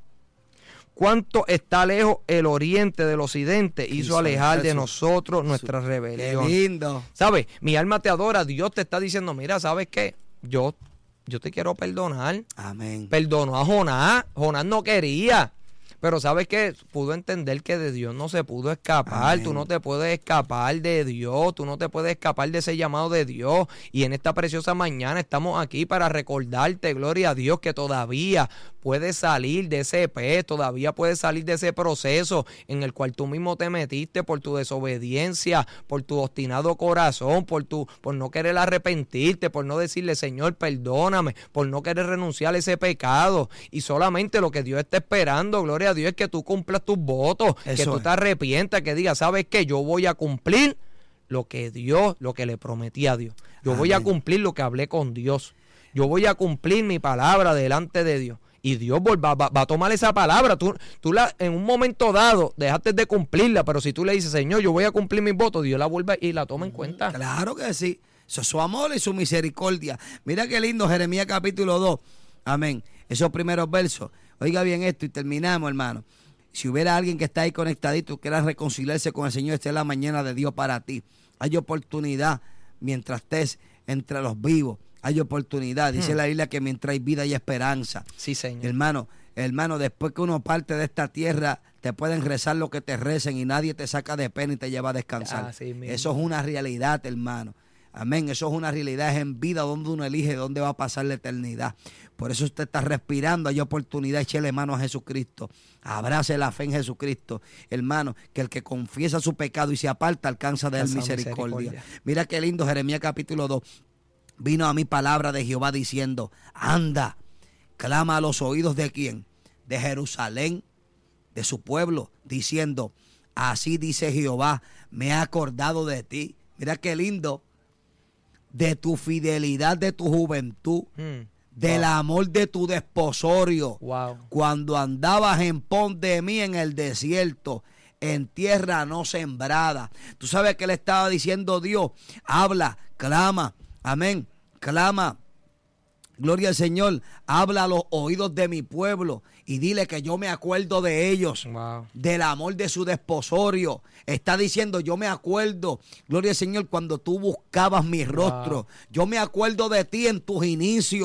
Cuánto está lejos el oriente del occidente, hizo alejar eso. De nosotros nuestra rebelión. Qué lindo. ¿Sabes? Mi alma te adora, Dios te está diciendo, mira, ¿sabes qué? Yo Yo te quiero perdonar. Amén. Perdonó a Jonás. Jonás no quería. Pero ¿sabes qué? Pudo entender que de Dios no se pudo escapar. Amén. Tú no te puedes escapar de Dios. Tú no te puedes escapar de ese llamado de Dios. Y en esta preciosa mañana estamos aquí para recordarte, gloria a Dios, que todavía puedes salir de ese pez, todavía puedes salir de ese proceso en el cual tú mismo te metiste por tu desobediencia, por tu obstinado corazón, por tu, por no querer arrepentirte, por no decirle, Señor, perdóname, por no querer renunciar a ese pecado. Y solamente lo que Dios está esperando, gloria a Dios, es que tú cumplas tus votos, Eso que tú es. Te arrepientas, que digas, ¿sabes qué? Yo voy a cumplir lo que Dios, lo que le prometí a Dios. Yo Amén. Voy a cumplir lo que hablé con Dios. Yo voy a cumplir mi palabra delante de Dios. Y Dios va, va, va a tomar esa palabra. Tú, tú la, en un momento dado dejaste de cumplirla, pero si tú le dices, Señor, yo voy a cumplir mis votos, Dios la vuelve y la toma en cuenta. Claro que sí. Eso es su amor y su misericordia. Mira qué lindo Jeremías capítulo dos. Amén. Esos primeros versos. Oiga bien esto y terminamos, hermano. Si hubiera alguien que está ahí conectadito, que quiera reconciliarse con el Señor, esta es la mañana de Dios para ti. Hay oportunidad mientras estés entre los vivos. Hay oportunidad. Dice hmm. la Biblia que mientras hay vida hay esperanza. Sí, Señor. Hermano, hermano, después que uno parte de esta tierra, te pueden rezar lo que te recen y nadie te saca de pena y te lleva a descansar. Ah, sí, eso es una realidad, hermano. Amén. Eso es una realidad. Es en vida donde uno elige dónde va a pasar la eternidad. Por eso usted está respirando. Hay oportunidad. Échele mano a Jesucristo. Abrace la fe en Jesucristo. Hermano, que el que confiesa su pecado y se aparta alcanza de él misericordia. misericordia. Mira qué lindo Jeremías capítulo dos. Vino a mí palabra de Jehová diciendo, anda, clama a los oídos de quién, de Jerusalén, de su pueblo, diciendo, así dice Jehová, me he acordado de ti. Mira qué lindo, de tu fidelidad de tu juventud, mm, del wow. amor de tu desposorio, wow. cuando andabas en pos de mí en el desierto, en tierra no sembrada. Tú sabes que le estaba diciendo Dios, habla, clama, amén, clama, gloria al Señor, habla a los oídos de mi pueblo y dile que yo me acuerdo de ellos, wow. del amor de su desposorio. Está diciendo, yo me acuerdo, gloria al Señor, cuando tú buscabas mi rostro. Wow. Yo me acuerdo de ti en tus inicios,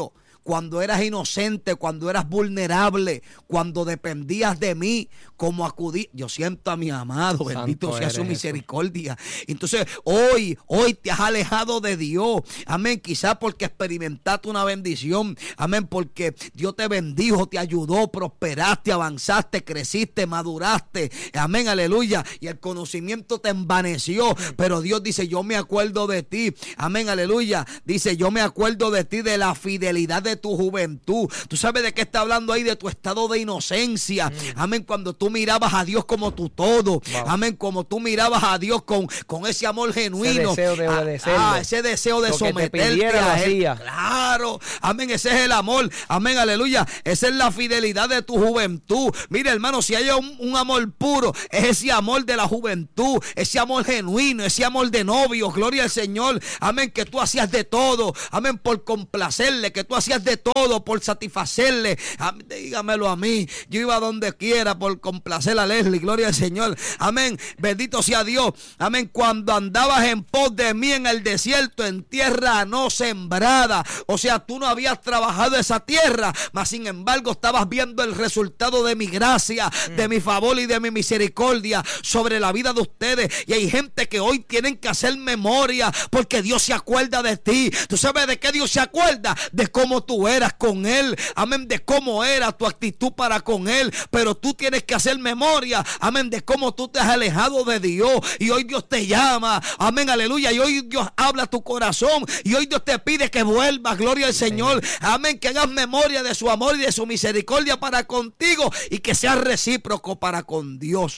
cuando eras inocente, cuando eras vulnerable, cuando dependías de mí, como acudí. Yo siento a mi amado, Santo bendito sea su eres, misericordia. Entonces, hoy, hoy te has alejado de Dios. Amén. Quizás porque experimentaste una bendición. Amén. Porque Dios te bendijo, te ayudó, prosperaste, avanzaste, creciste, maduraste. Amén. Aleluya. Y el conocimiento te envaneció. Pero Dios dice, yo me acuerdo de ti. Amén. Aleluya. Dice, yo me acuerdo de ti, de la fidelidad de tu juventud. ¿Tú sabes de qué está hablando ahí? De tu estado de inocencia. Mm. Amén. Cuando tú mirabas a Dios como tu todo. Wow. Amén. Como tú mirabas a Dios con, con ese amor genuino. Ese deseo de obedecerlo. Ah, ese deseo de someterte a Él. Claro. Amén. Ese es el amor. Amén. Aleluya. Esa es la fidelidad de tu juventud. Mira, hermano, si hay un, un amor puro, es ese amor de la juventud. Ese amor genuino. Ese amor de novio. Gloria al Señor. Amén. Que tú hacías de todo. Amén. Por complacerle. Que tú hacías de todo por satisfacerle. Amén. Dígamelo a mí. Yo iba donde quiera por complacer a Leslie. Gloria al Señor. Amén. Bendito sea Dios. Amén. Cuando andabas en pos de mí en el desierto, en tierra no sembrada. O sea, tú no habías trabajado esa tierra, mas sin embargo estabas viendo el resultado de mi gracia, mm. de mi favor y de mi misericordia sobre la vida de ustedes. Y hay gente que hoy tienen que hacer memoria porque Dios se acuerda de ti. ¿Tú sabes de qué Dios se acuerda? De cómo tú eras con Él. Amén. De cómo era tu actitud para con Él. Pero tú tienes que hacer memoria. Amén. De cómo tú te has alejado de Dios. Y hoy Dios te llama. Amén. Aleluya. Y hoy Dios habla a tu corazón. Y hoy Dios te pide que vuelvas. Gloria al Señor. Amén. Que hagas memoria de su amor y de su misericordia para contigo. Y que seas recíproco para con Dios.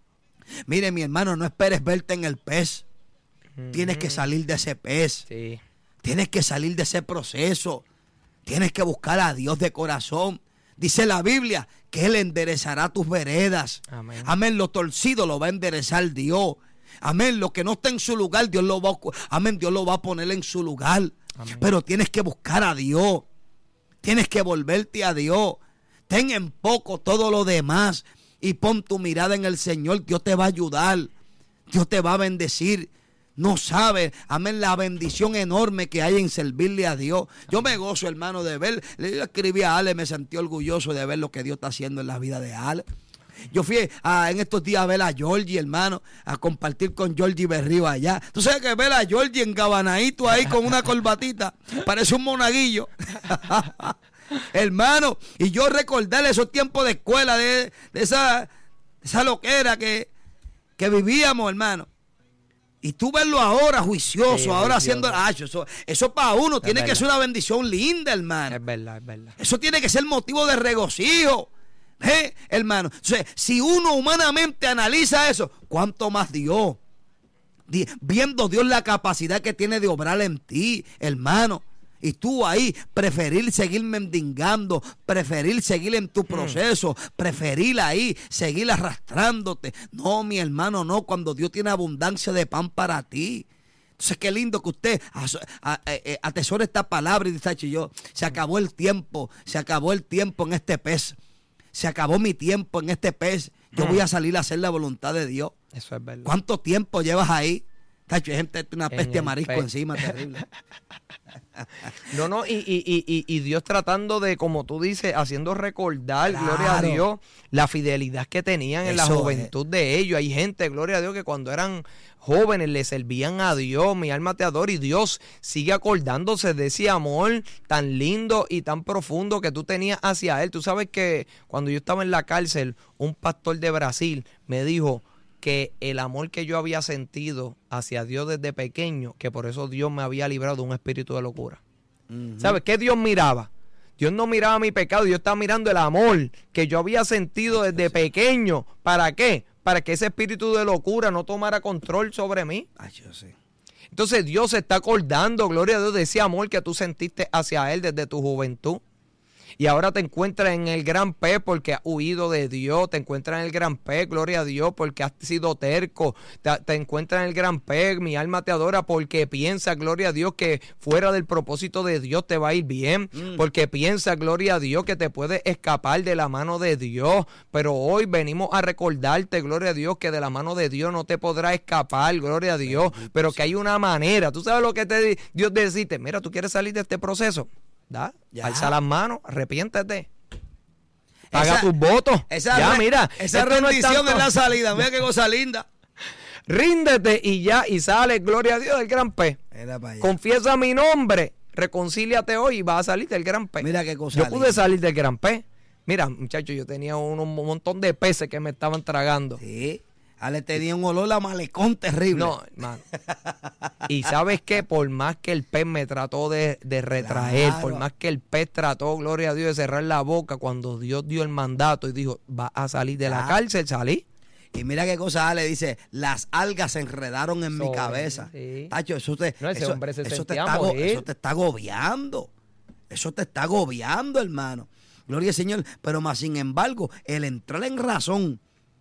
Mire, mi hermano, no esperes verte en el pez. Mm-hmm. Tienes que salir de ese pez. Sí. Tienes que salir de ese proceso. Tienes que buscar a Dios de corazón. Dice la Biblia que Él enderezará tus veredas. Amén. Amén. Lo torcido lo va a enderezar Dios. Amén. Lo que no está en su lugar, Dios lo va a, amén, Dios lo va a poner en su lugar. Amén. Pero tienes que buscar a Dios. Tienes que volverte a Dios. Ten en poco todo lo demás y pon tu mirada en el Señor. Dios te va a ayudar. Dios te va a bendecir. No sabe, amén, la bendición enorme que hay en servirle a Dios. Yo me gozo, hermano, de ver. Le escribí a Ale, me sentí orgulloso de ver lo que Dios está haciendo en la vida de Ale. Yo fui a, en estos días a ver a Georgie, hermano, a compartir con Georgie Berrío allá. Tú sabes que ver a Georgie engabanadito ahí con una corbatita, parece un monaguillo. Hermano, y yo recordarle esos tiempos de escuela, de, de esa, de esa loquera que, que vivíamos, hermano. Y tú verlo ahora juicioso, sí, ahora haciendo... Ah, eso, eso para uno es tiene verdad. Que ser una bendición linda, hermano. Es verdad, es verdad. Eso tiene que ser motivo de regocijo. ¿Eh, hermano? Entonces, si uno humanamente analiza eso, ¿cuánto más Dios? Viendo Dios la capacidad que tiene de obrar en ti, hermano. Y tú ahí, preferir seguir mendigando, preferir seguir en tu proceso, mm. preferir ahí, seguir arrastrándote. No, mi hermano, no, cuando Dios tiene abundancia de pan para ti. Entonces, qué lindo que usted atesore esta palabra y dice, yo, se acabó el tiempo, se acabó el tiempo en este pez. Se acabó mi tiempo en este pez. Yo mm. voy a salir a hacer la voluntad de Dios. Eso es verdad. ¿Cuánto tiempo llevas ahí? Tacho, hay gente una peste de marisco pe encima, terrible. No, no, y, y, y, y Dios tratando de, como tú dices, haciendo recordar, claro. Gloria a Dios, la fidelidad que tenían Eso en la juventud es. De ellos. Hay gente, gloria a Dios, que cuando eran jóvenes le servían a Dios, mi alma te adora, y Dios sigue acordándose de ese amor tan lindo y tan profundo que tú tenías hacia Él. Tú sabes que cuando yo estaba en la cárcel, un pastor de Brasil me dijo que el amor que yo había sentido hacia Dios desde pequeño, que por eso Dios me había librado de un espíritu de locura. Uh-huh. ¿Sabes qué Dios miraba? Dios no miraba mi pecado, Dios estaba mirando el amor que yo había sentido desde pequeño. ¿Para qué? Para que ese espíritu de locura no tomara control sobre mí. Ay, yo sé. Entonces Dios se está acordando, gloria a Dios, de ese amor que tú sentiste hacia Él desde tu juventud. Y ahora te encuentras en el gran pez porque has huido de Dios. Te encuentras en el gran pez, gloria a Dios, porque has sido terco. Te, te encuentras en el gran pez, mi alma te adora, porque piensa, gloria a Dios, que fuera del propósito de Dios te va a ir bien. Mm. Porque piensa, gloria a Dios, que te puedes escapar de la mano de Dios. Pero hoy venimos a recordarte, gloria a Dios, que de la mano de Dios no te podrá escapar, gloria a Dios. Pero que hay una manera. ¿Tú sabes lo que te Dios te dice? Mira, ¿tú quieres salir de este proceso? da, Ya. alza las manos, arrepiéntete. Paga Esa- tus votos. Esa Ya, re- mira. Esa esto no es rendición tanto- es la salida. Mira qué cosa linda. Ríndete y ya, y sale, gloria a Dios, del gran pez. Era para allá. Confiesa mi nombre, reconcíliate hoy y vas a salir del gran pez. Mira qué cosa Yo pude linda. salir del gran pez. Mira, muchachos, yo tenía un, un montón de peces que me estaban tragando. Sí. Ale tenía un olor a malecón terrible. No, hermano. Y sabes qué, por más que el pez me trató de, de retraer, Claro. por más que el pez trató, gloria a Dios, de cerrar la boca, cuando Dios dio el mandato y dijo, va a salir de la Ah. cárcel, salí. Y mira qué cosa Ale dice, las algas se enredaron en mi Sobre, cabeza. sí. Tacho, eso te, No, ese eso, hombre se eso te sentía está, go- morir. eso te está agobiando. Eso te está agobiando, hermano. Gloria al Señor. Pero más sin embargo, el entrar en razón,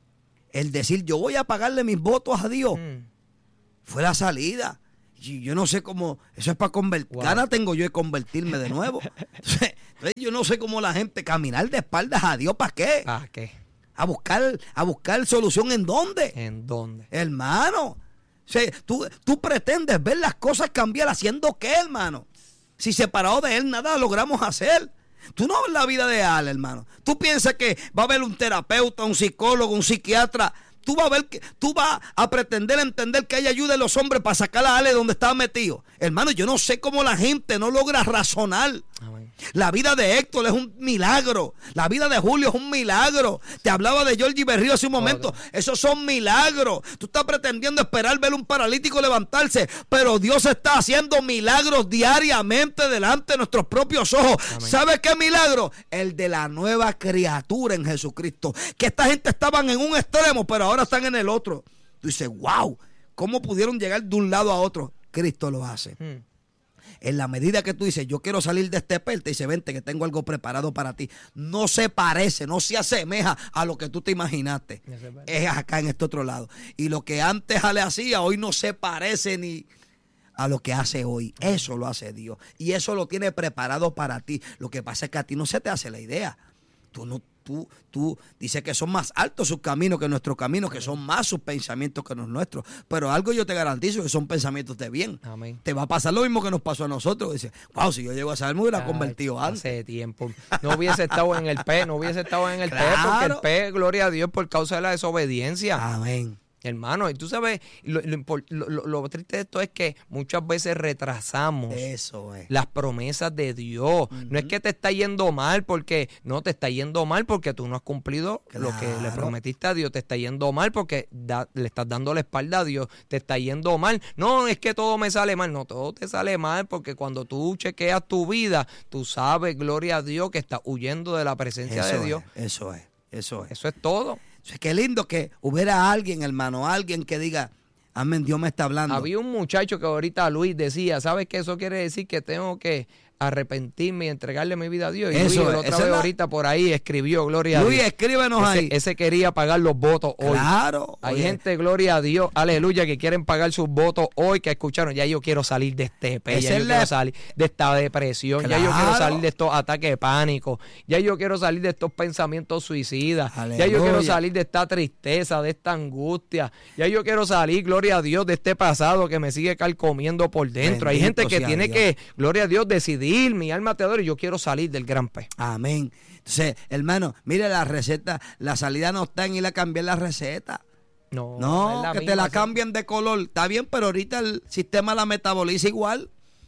el decir yo voy a pagarle mis votos a Dios, Mm. fue la salida. Y yo no sé cómo, eso es para convertir. Wow. Gana tengo yo de convertirme de nuevo. Entonces, entonces yo no sé cómo la gente caminar de espaldas a Dios, ¿para qué? ¿Para qué? A buscar, a buscar solución en dónde. ¿En dónde? Hermano, o sea, tú, tú pretendes ver las cosas cambiar haciendo qué, hermano. Si separado de él nada logramos hacer. Tú no ves la vida de Ale, hermano. Tú piensas que va a haber un terapeuta, un psicólogo, un psiquiatra. Tú vas a ver que tú vas a pretender entender que hay ayuda en los hombres para sacar a Ale donde estaba metido. Hermano, yo no sé cómo la gente no logra razonar. Amén. La vida de Héctor es un milagro. La vida de Julio es un milagro. Te hablaba de Georgie Berrío hace un momento. Otro. Esos son milagros. Tú estás pretendiendo esperar ver un paralítico levantarse, pero Dios está haciendo milagros diariamente delante de nuestros propios ojos. Amén. ¿Sabes qué milagro? El de la nueva criatura en Jesucristo. Que esta gente estaban en un extremo, pero ahora están en el otro. Tú dices, wow, ¿cómo pudieron llegar de un lado a otro? Cristo lo hace. Mm. En la medida que tú dices, yo quiero salir de este pez, te dice, vente que tengo algo preparado para ti. No se parece, no se asemeja a lo que tú te imaginaste. Eso es verdad. Es acá en este otro lado. Y lo que antes Ale hacía, hoy no se parece ni a lo que hace hoy. Eso lo hace Dios. Y eso lo tiene preparado para ti. Lo que pasa es que a ti no se te hace la idea. Tú no, tú, tú dices que son más altos sus caminos que nuestros caminos, que son más sus pensamientos que los nuestros. Pero algo yo te garantizo que son pensamientos de bien. Amén. Te va a pasar lo mismo que nos pasó a nosotros. Dice, wow, si yo llego a saber, me hubiera Ay, convertido antes. Hace tiempo. No hubiese estado en el pez, no hubiese estado en el pez, porque Claro. el pez, gloria a Dios, por causa de la desobediencia. Amén. Hermano, y tú sabes, lo, lo impor- lo- lo- lo triste de esto es que muchas veces retrasamos Eso es. las promesas de Dios. No es que te está yendo mal porque, no, te está yendo mal porque tú no has cumplido lo que le Claro. prometiste a Dios. Te está yendo mal porque da- le estás dando la espalda a Dios. Te está yendo mal. No, es que todo me sale mal. No, todo te sale mal porque cuando tú chequeas tu vida, tú sabes, gloria a Dios, que estás huyendo de la presencia Eso de Dios. es. Eso es. Eso es. Eso es todo. Entonces, qué lindo que hubiera alguien, hermano, alguien que diga, amén, Dios me está hablando. Había un muchacho que ahorita Luis decía, ¿sabes qué? Eso quiere decir que tengo que arrepentirme y entregarle mi vida a Dios. Y Eso Luis, es, la otra esa vez es la- ahorita por ahí escribió, gloria Luis, a Dios. escríbenos Ese, ahí. ese quería pagar los votos hoy. Claro. Hay oye, gente, gloria a Dios, aleluya, que quieren pagar sus votos hoy, que escucharon, ya yo quiero salir de este pe, Esa ya es yo la- quiero salir de esta depresión, ya yo quiero Claro. salir de estos ataques de pánico, ya yo quiero salir de estos pensamientos suicidas, ya yo Aleluya. quiero salir de esta tristeza, de esta angustia, ya yo quiero salir, gloria a Dios, de este pasado que me sigue calcomiendo por dentro. Hay Bendito gente que sea tiene Dios. que, gloria a Dios, decidir, mi alma te adora y yo quiero salir del gran pez. Amén. Entonces, hermano, mire la receta, la salida no está en ir a cambiar la receta. No, No, es la que te misma, la sí. cambien de color. Está bien, pero ahorita el sistema la metaboliza igual.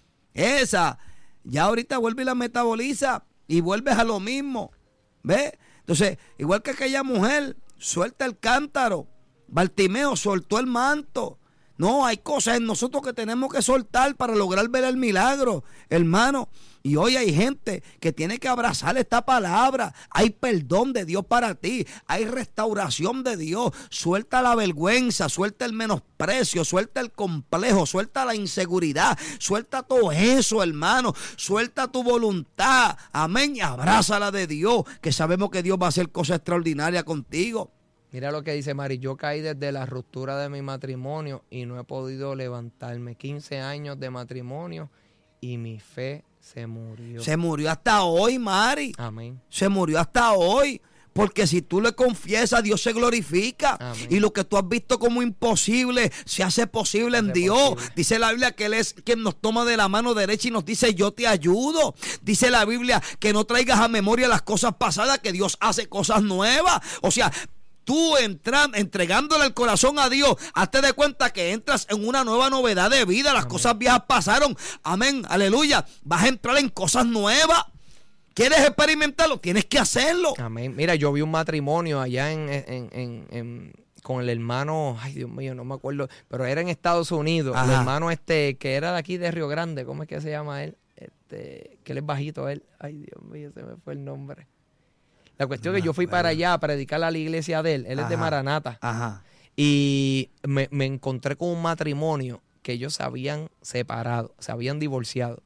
Esa, ya ahorita vuelve y la metaboliza y vuelves a lo mismo. ¿Ves? Entonces, igual que aquella mujer, suelta el cántaro. Bartimeo soltó el manto. No, hay cosas en nosotros que tenemos que soltar para lograr ver el milagro, hermano. Y hoy hay gente que tiene que abrazar esta palabra. Hay perdón de Dios para ti. Hay restauración de Dios. Suelta la vergüenza, suelta el menosprecio, suelta el complejo, suelta la inseguridad, suelta todo eso, hermano. Suelta tu voluntad. Amén. Y abrázala de Dios, que sabemos que Dios va a hacer cosas extraordinarias contigo. Mira lo que dice Mari, yo caí desde la ruptura de mi matrimonio y no he podido levantarme. quince años de matrimonio y mi fe se murió. Se murió hasta hoy, Mari. Amén. Se murió hasta hoy. Porque si tú le confiesas, Dios se glorifica. Amén. Y lo que tú has visto como imposible, se hace posible en Dios. Posible. Dice la Biblia que Él es quien nos toma de la mano derecha y nos dice, yo te ayudo. Dice la Biblia que no traigas a memoria las cosas pasadas, que Dios hace cosas nuevas. O sea, tú entran, entregándole el corazón a Dios, hazte de cuenta que entras en una nueva novedad de vida. Las Amén. Cosas viejas pasaron. Amén, aleluya. Vas a entrar en cosas nuevas. ¿Quieres experimentarlo? Tienes que hacerlo. Amén. Mira, yo vi un matrimonio allá en, en, en, en con el hermano, ay Dios mío, no me acuerdo, pero era en Estados Unidos. Ajá. El hermano este que era de aquí de Río Grande, ¿cómo es que se llama él? Este, que él es bajito él. Ay Dios mío, se me fue el nombre. La cuestión es no, que yo fui bueno. para allá a predicar a la iglesia de él. Él Ajá. es de Maranata. Ajá. Y me, me encontré con un matrimonio que ellos se habían separado, se habían divorciado.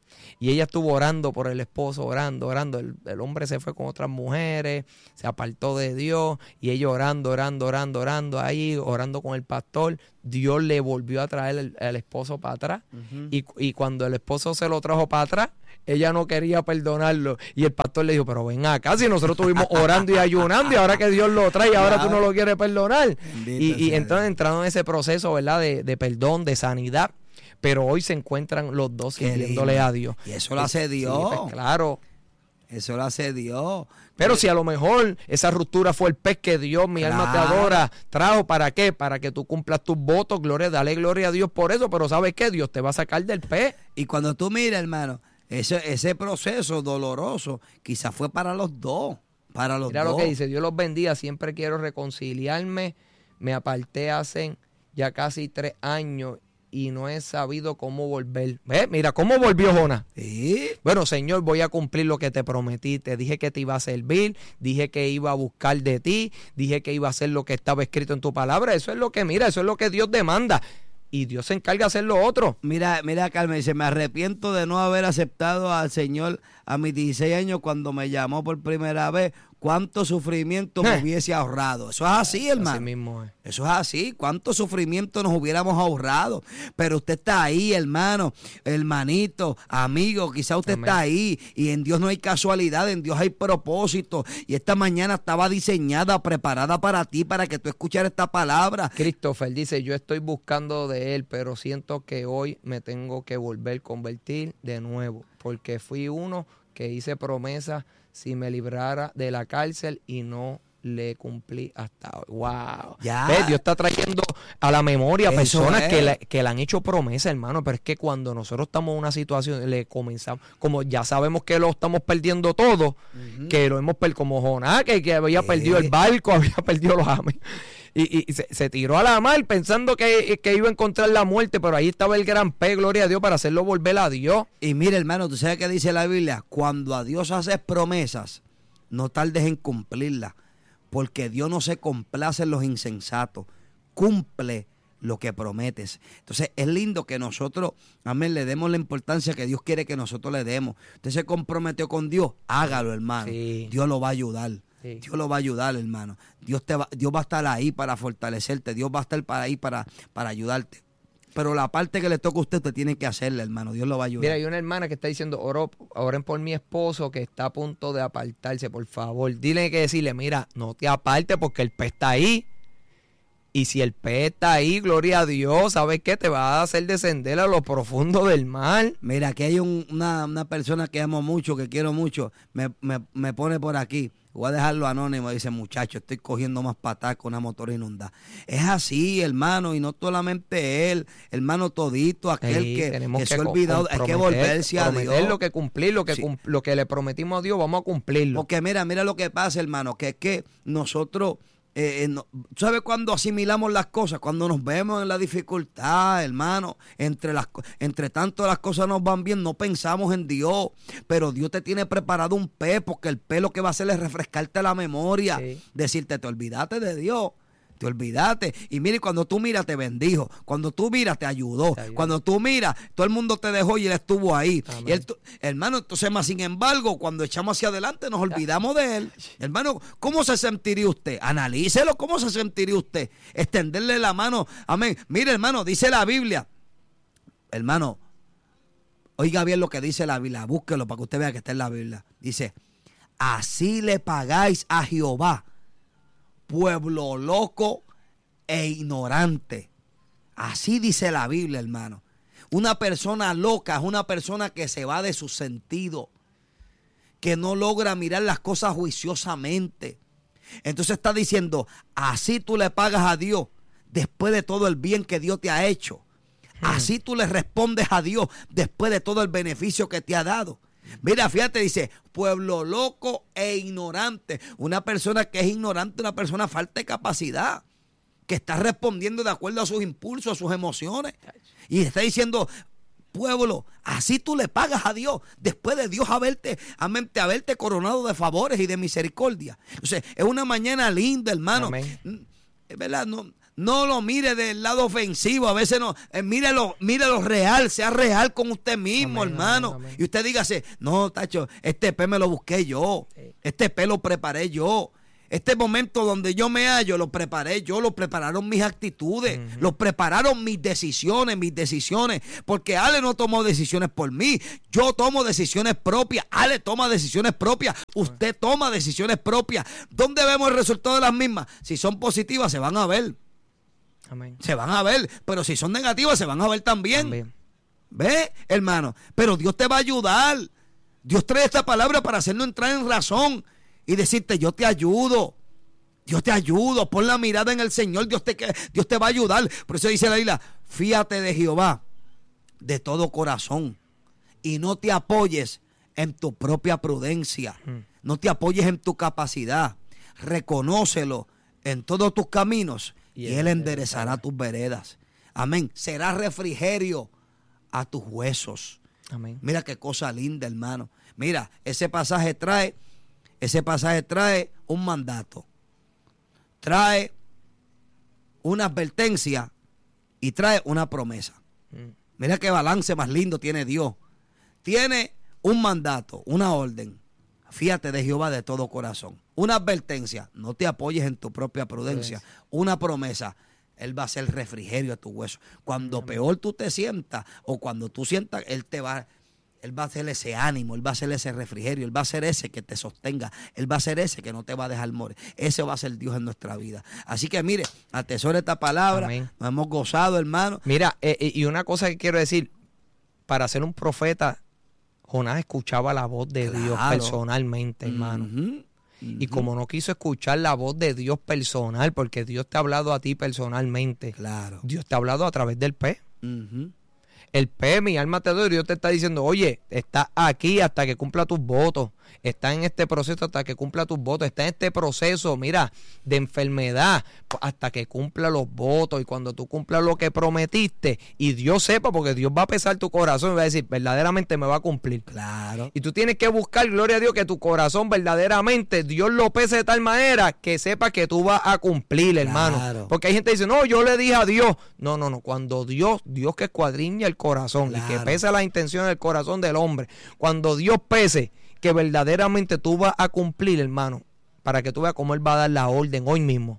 Y ella estuvo orando por el esposo, orando, orando. El, el hombre se fue con otras mujeres, se apartó de Dios. Y ella orando, orando, orando, orando ahí, orando con el pastor. Dios le volvió a traer el, el esposo para atrás. Uh-huh. y, y cuando el esposo se lo trajo para atrás, ella no quería perdonarlo. Y el pastor le dijo, pero ven acá, si nosotros estuvimos orando y ayunando y ahora que Dios lo trae y ahora tú no lo quieres perdonar. Y, y entonces entraron en ese proceso, ¿verdad? De, de perdón, de sanidad. Pero hoy se encuentran los dos sirviéndole a Dios. Y eso lo hace Dios. Sí, pues, claro. Eso lo hace Dios. Pero si a lo mejor esa ruptura fue el pez que Dios, mi claro. alma te adora, trajo, ¿para qué? Para que tú cumplas tus votos, gloria, dale gloria a Dios por eso, pero ¿sabes qué? Dios te va a sacar del pez. Y cuando tú miras, hermano, ese, ese proceso doloroso quizás fue para los dos, para los Mira dos. Mira lo que dice, Dios los bendiga, siempre quiero reconciliarme, me aparté hace ya casi tres años y no he sabido cómo volver. ¿Ves? Mira, ¿cómo volvió Jonás? ¿Sí? Bueno, Señor, voy a cumplir lo que te prometí. Te dije que te iba a servir, dije que iba a buscar de ti, dije que iba a hacer lo que estaba escrito en tu palabra. Eso es lo que, mira, eso es lo que Dios demanda. Y Dios se encarga de hacer lo otro. Mira, mira, Carmen, dice, me arrepiento de no haber aceptado al Señor a mis dieciséis años cuando me llamó por primera vez. ¿Cuánto sufrimiento me hubiese ahorrado? Eso es así, hermano. Así mismo es. Eso es así. ¿Cuánto sufrimiento nos hubiéramos ahorrado? Pero usted está ahí, hermano, hermanito, amigo. Quizá usted Amén. Está ahí y en Dios no hay casualidad, en Dios hay propósito. Y esta mañana estaba diseñada, preparada para ti, para que tú escucharas esta palabra. Christopher dice, yo estoy buscando de Él, pero siento que hoy me tengo que volver a convertir de nuevo, porque fui uno que hice promesas si me librara de la cárcel y no le cumplí hasta hoy. ¡Wow! Ya. ¿Ves? Dios está trayendo a la memoria Eso personas es. que, le, que le han hecho promesa, hermano, pero es que cuando nosotros estamos en una situación, le comenzamos, como ya sabemos que lo estamos perdiendo todo, uh-huh. que lo hemos perdido, como Jonás, que, que había sí. perdido el barco, había perdido los amigos. Y, y se, se tiró a la mar pensando que, que iba a encontrar la muerte, pero ahí estaba el gran pez, gloria a Dios, para hacerlo volver a Dios. Y mire, hermano, ¿tú sabes qué dice la Biblia? Cuando a Dios haces promesas, no tardes en cumplirlas, porque Dios no se complace en los insensatos. Cumple lo que prometes. Entonces, es lindo que nosotros, amén, le demos la importancia que Dios quiere que nosotros le demos. Usted se comprometió con Dios, hágalo, hermano. Sí. Dios lo va a ayudar. Sí. Dios lo va a ayudar, hermano. Dios te va, Dios va a estar ahí para fortalecerte. Dios va a estar para ahí para, para ayudarte. Pero la parte que le toca a usted, usted tiene que hacerla, hermano. Dios lo va a ayudar. Mira, hay una hermana que está diciendo, Oro, oren por mi esposo que está a punto de apartarse, por favor. Dile que decirle, mira, no te apartes porque el pez está ahí. Y si el pez está ahí, gloria a Dios, ¿sabes qué? Te va a hacer descender a lo profundo del mar. Mira, aquí hay un, una, una persona que amo mucho, que quiero mucho. Me, me, me pone por aquí. Voy a dejarlo anónimo. Dice, muchacho, estoy cogiendo más patas con una motora inundada. Es así, hermano, y no solamente él, hermano, todito, aquel sí, que, que, que se ha olvidado. Hay que volverse a Dios. Lo que cumplir, lo que, sí. cum, lo que le prometimos a Dios, vamos a cumplirlo. Porque mira, mira lo que pasa, hermano, que es que nosotros... Eh, no, ¿sabes cuando asimilamos las cosas? Cuando nos vemos en la dificultad, hermano, entre las entre tanto las cosas nos van bien, no pensamos en Dios, pero Dios te tiene preparado un pez, porque el pez lo que va a hacer es refrescarte la memoria, sí. decirte, te olvidaste de Dios. Te olvidaste. Y mire, cuando tú miras, te bendijo. Cuando tú miras, te ayudó. Te cuando tú miras, todo el mundo te dejó y él estuvo ahí. Y él, hermano, entonces, más sin embargo, cuando echamos hacia adelante, nos olvidamos de él. Hermano, ¿cómo se sentiría usted? Analícelo, ¿cómo se sentiría usted? Extenderle la mano. Amén. Mire, hermano, dice la Biblia. Hermano, oiga bien lo que dice la Biblia. Búsquelo para que usted vea que está en la Biblia. Dice, así le pagáis a Jehová, pueblo loco e ignorante. Así dice la Biblia, hermano. Una persona loca es una persona que se va de su sentido, que no logra mirar las cosas juiciosamente. Entonces está diciendo, así tú le pagas a Dios después de todo el bien que Dios te ha hecho. Así tú le respondes a Dios después de todo el beneficio que te ha dado. Mira, fíjate, dice, pueblo loco e ignorante. Una persona que es ignorante, una persona falta de capacidad, que está respondiendo de acuerdo a sus impulsos, a sus emociones. Y está diciendo, pueblo, así tú le pagas a Dios después de Dios haberte, amén, haberte coronado de favores y de misericordia. O sea, es una mañana linda, hermano. Amén. Es verdad, no, no lo mire del lado ofensivo, a veces no, eh, mírelo, mírelo real, sea real con usted mismo, amén, hermano. Amén, amén. Y usted dígase, no, tacho, este pe me lo busqué yo, este pe lo preparé yo. Este momento donde yo me hallo, lo preparé yo, lo prepararon mis actitudes, uh-huh. lo prepararon mis decisiones, mis decisiones, porque Ale no tomó decisiones por mí, yo tomo decisiones propias, Ale toma decisiones propias, usted toma decisiones propias. ¿Dónde vemos el resultado de las mismas? Si son positivas, se van a ver. Amén. Se van a ver, pero si son negativas, se van a ver también. Amén. ¿Ve, hermano? Pero Dios te va a ayudar. Dios trae esta palabra para hacernos entrar en razón y decirte, yo te ayudo, Dios te ayudo, pon la mirada en el Señor, Dios te, Dios te va a ayudar. Por eso dice la Biblia, fíate de Jehová de todo corazón y no te apoyes en tu propia prudencia, mm. no te apoyes en tu capacidad, reconócelo en todos tus caminos y, y Él enderezará tus veredas. Amén. Será refrigerio a tus huesos. Amén. Mira qué cosa linda, hermano. Mira, ese pasaje trae Ese pasaje trae un mandato, trae una advertencia y trae una promesa. Mm. Mira qué balance más lindo tiene Dios. Tiene un mandato, una orden. Fíate de Jehová de todo corazón. Una advertencia, no te apoyes en tu propia prudencia. Pues. Una promesa, Él va a ser refrigerio a tu hueso. Cuando Amén. Peor tú te sientas o cuando tú sientas, Él te va a... Él va a hacer ese ánimo, Él va a hacer ese refrigerio, Él va a ser ese que te sostenga, Él va a ser ese que no te va a dejar morir. Ese va a ser Dios en nuestra vida. Así que mire, atesora esta palabra. Amén. Nos hemos gozado, hermano. Mira, eh, y una cosa que quiero decir, para ser un profeta, Jonás escuchaba la voz de claro. Dios personalmente, hermano. Uh-huh. Uh-huh. Y como no quiso escuchar la voz de Dios personal, porque Dios te ha hablado a ti personalmente, claro. Dios te ha hablado a través del pez. Uh-huh. El P, mi alma te doy, Dios te está diciendo, oye, está aquí hasta que cumpla tus votos, está en este proceso hasta que cumpla tus votos, está en este proceso, mira, de enfermedad, hasta que cumpla los votos, y cuando tú cumplas lo que prometiste, y Dios sepa, porque Dios va a pesar tu corazón y va a decir, verdaderamente me va a cumplir. Claro. Y tú tienes que buscar, gloria a Dios, que tu corazón verdaderamente, Dios lo pese de tal manera que sepa que tú vas a cumplir, hermano. Claro. Porque hay gente que dice, no, yo le dije a Dios. No, no, no, cuando Dios, Dios que escuadriña el corazón, claro. y que pesa las intenciones del corazón del hombre, cuando Dios pese que verdaderamente tú vas a cumplir, hermano, para que tú veas cómo Él va a dar la orden hoy mismo.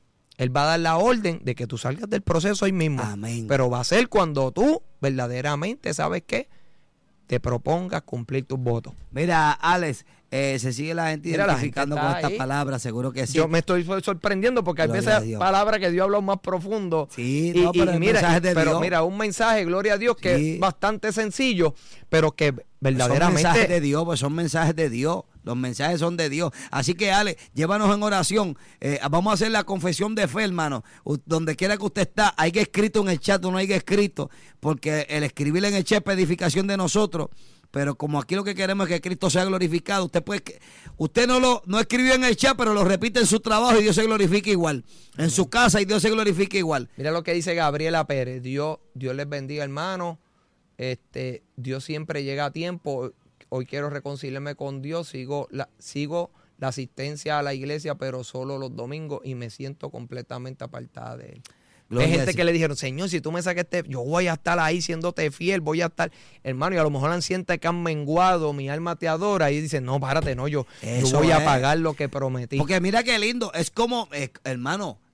Él va a dar la orden de que tú salgas del proceso hoy mismo. Amén. Pero va a ser cuando tú verdaderamente, ¿sabes qué? Te propongas cumplir tus votos. Mira, Alex, eh, se sigue la gente Mira, identificando la gente con estas palabras, seguro que sí. Yo me estoy sorprendiendo porque gloria hay veces palabras que Dios habla más profundo. Sí, y, no, pero, y mira, mensaje de pero Dios. mira, un mensaje, gloria a Dios, que sí. es bastante sencillo, pero que verdaderamente... Son mensajes de Dios, pues son mensajes de Dios. Los mensajes son de Dios. Así que, Ale, llévanos en oración. Eh, vamos a hacer la confesión de fe, hermano. U- donde quiera que usted está, hay que escrito en el chat o no hay que escrito, porque el escribir en el chat es edificación de nosotros. Pero como aquí lo que queremos es que Cristo sea glorificado, usted puede, usted no lo no escribió en el chat, pero lo repite en su trabajo y Dios se glorifica igual. En su casa y Dios se glorifica igual. Mira lo que dice Gabriela Pérez. Dios, Dios les bendiga, hermano. Este, Dios siempre llega a tiempo. Hoy quiero reconciliarme con Dios. Sigo la, sigo la asistencia a la iglesia, pero solo los domingos, y me siento completamente apartada de Él. Hay gente que le dijeron, Señor, si tú me saques este, yo voy a estar ahí siéndote fiel, voy a estar, hermano, y a lo mejor han siente que han menguado, mi alma te adora, y dicen, no, párate, no, yo, yo voy es. a pagar lo que prometí. Porque mira qué lindo, es como, eh, hermano,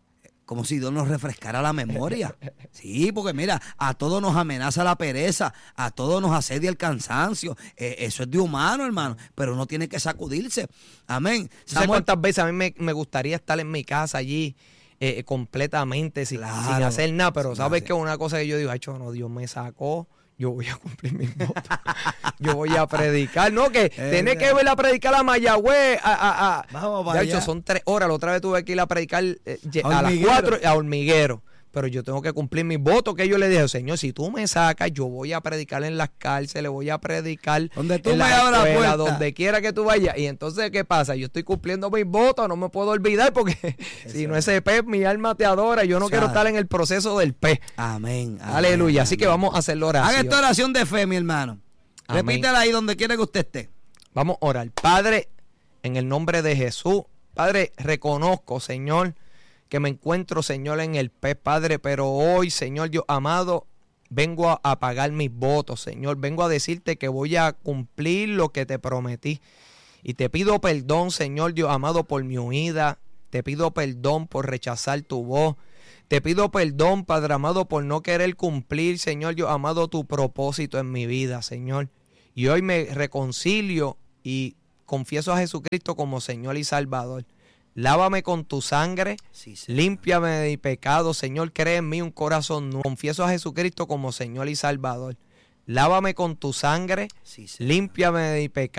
como si Dios nos refrescara la memoria. Sí, porque mira, a todos nos amenaza la pereza, a todos nos asedia el cansancio. Eh, eso es de humano, hermano, pero uno tiene que sacudirse. Amén. ¿Sabes cuántas veces a mí me, me gustaría estar en mi casa allí eh, completamente sin, Claro, sin hacer nada? Pero sin ¿sabes hacer. qué? Una cosa que yo digo, ay, no, Dios me sacó. Yo voy a cumplir mis votos. Yo voy a predicar. No, que tenés que ver a predicar a Mayagüez. A, a, a. Vamos para De hecho, allá. son tres horas. La otra vez tuve que ir a predicar eh, A a, las Hormiguero. cuatro a Hormiguero. Pero yo tengo que cumplir mis votos. Que yo le dije, Señor, si tú me sacas, yo voy a predicar en las cárceles, voy a predicar Donde tú en me la abras la escuela, puerta. donde quiera que tú vayas. Y entonces, ¿qué pasa? Yo estoy cumpliendo mis votos, no me puedo olvidar porque si no ese pez, mi alma te adora. Yo no Exacto. quiero estar en el proceso del pez. Amén. amén, Aleluya. Así amén. que vamos a hacer la oración. Haga esta oración de fe, mi hermano. Amén. Repítela ahí donde quiera que usted esté. Vamos a orar. Padre, en el nombre de Jesús, Padre, reconozco, Señor, que me encuentro, Señor, en el pez, Padre, pero hoy, Señor, Dios amado, vengo a, a pagar mis votos, Señor. Vengo a decirte que voy a cumplir lo que te prometí. Y te pido perdón, Señor, Dios amado, por mi huida. Te pido perdón por rechazar tu voz. Te pido perdón, Padre amado, por no querer cumplir, Señor, Dios amado, tu propósito en mi vida, Señor. Y hoy me reconcilio y confieso a Jesucristo como Señor y Salvador. Lávame con tu sangre, Sí, Señor. límpiame de mi pecado, Señor, crea en mí un corazón nuevo. Confieso a Jesucristo como Señor y Salvador. Lávame con tu sangre, Sí, Señor. límpiame de mi pecado.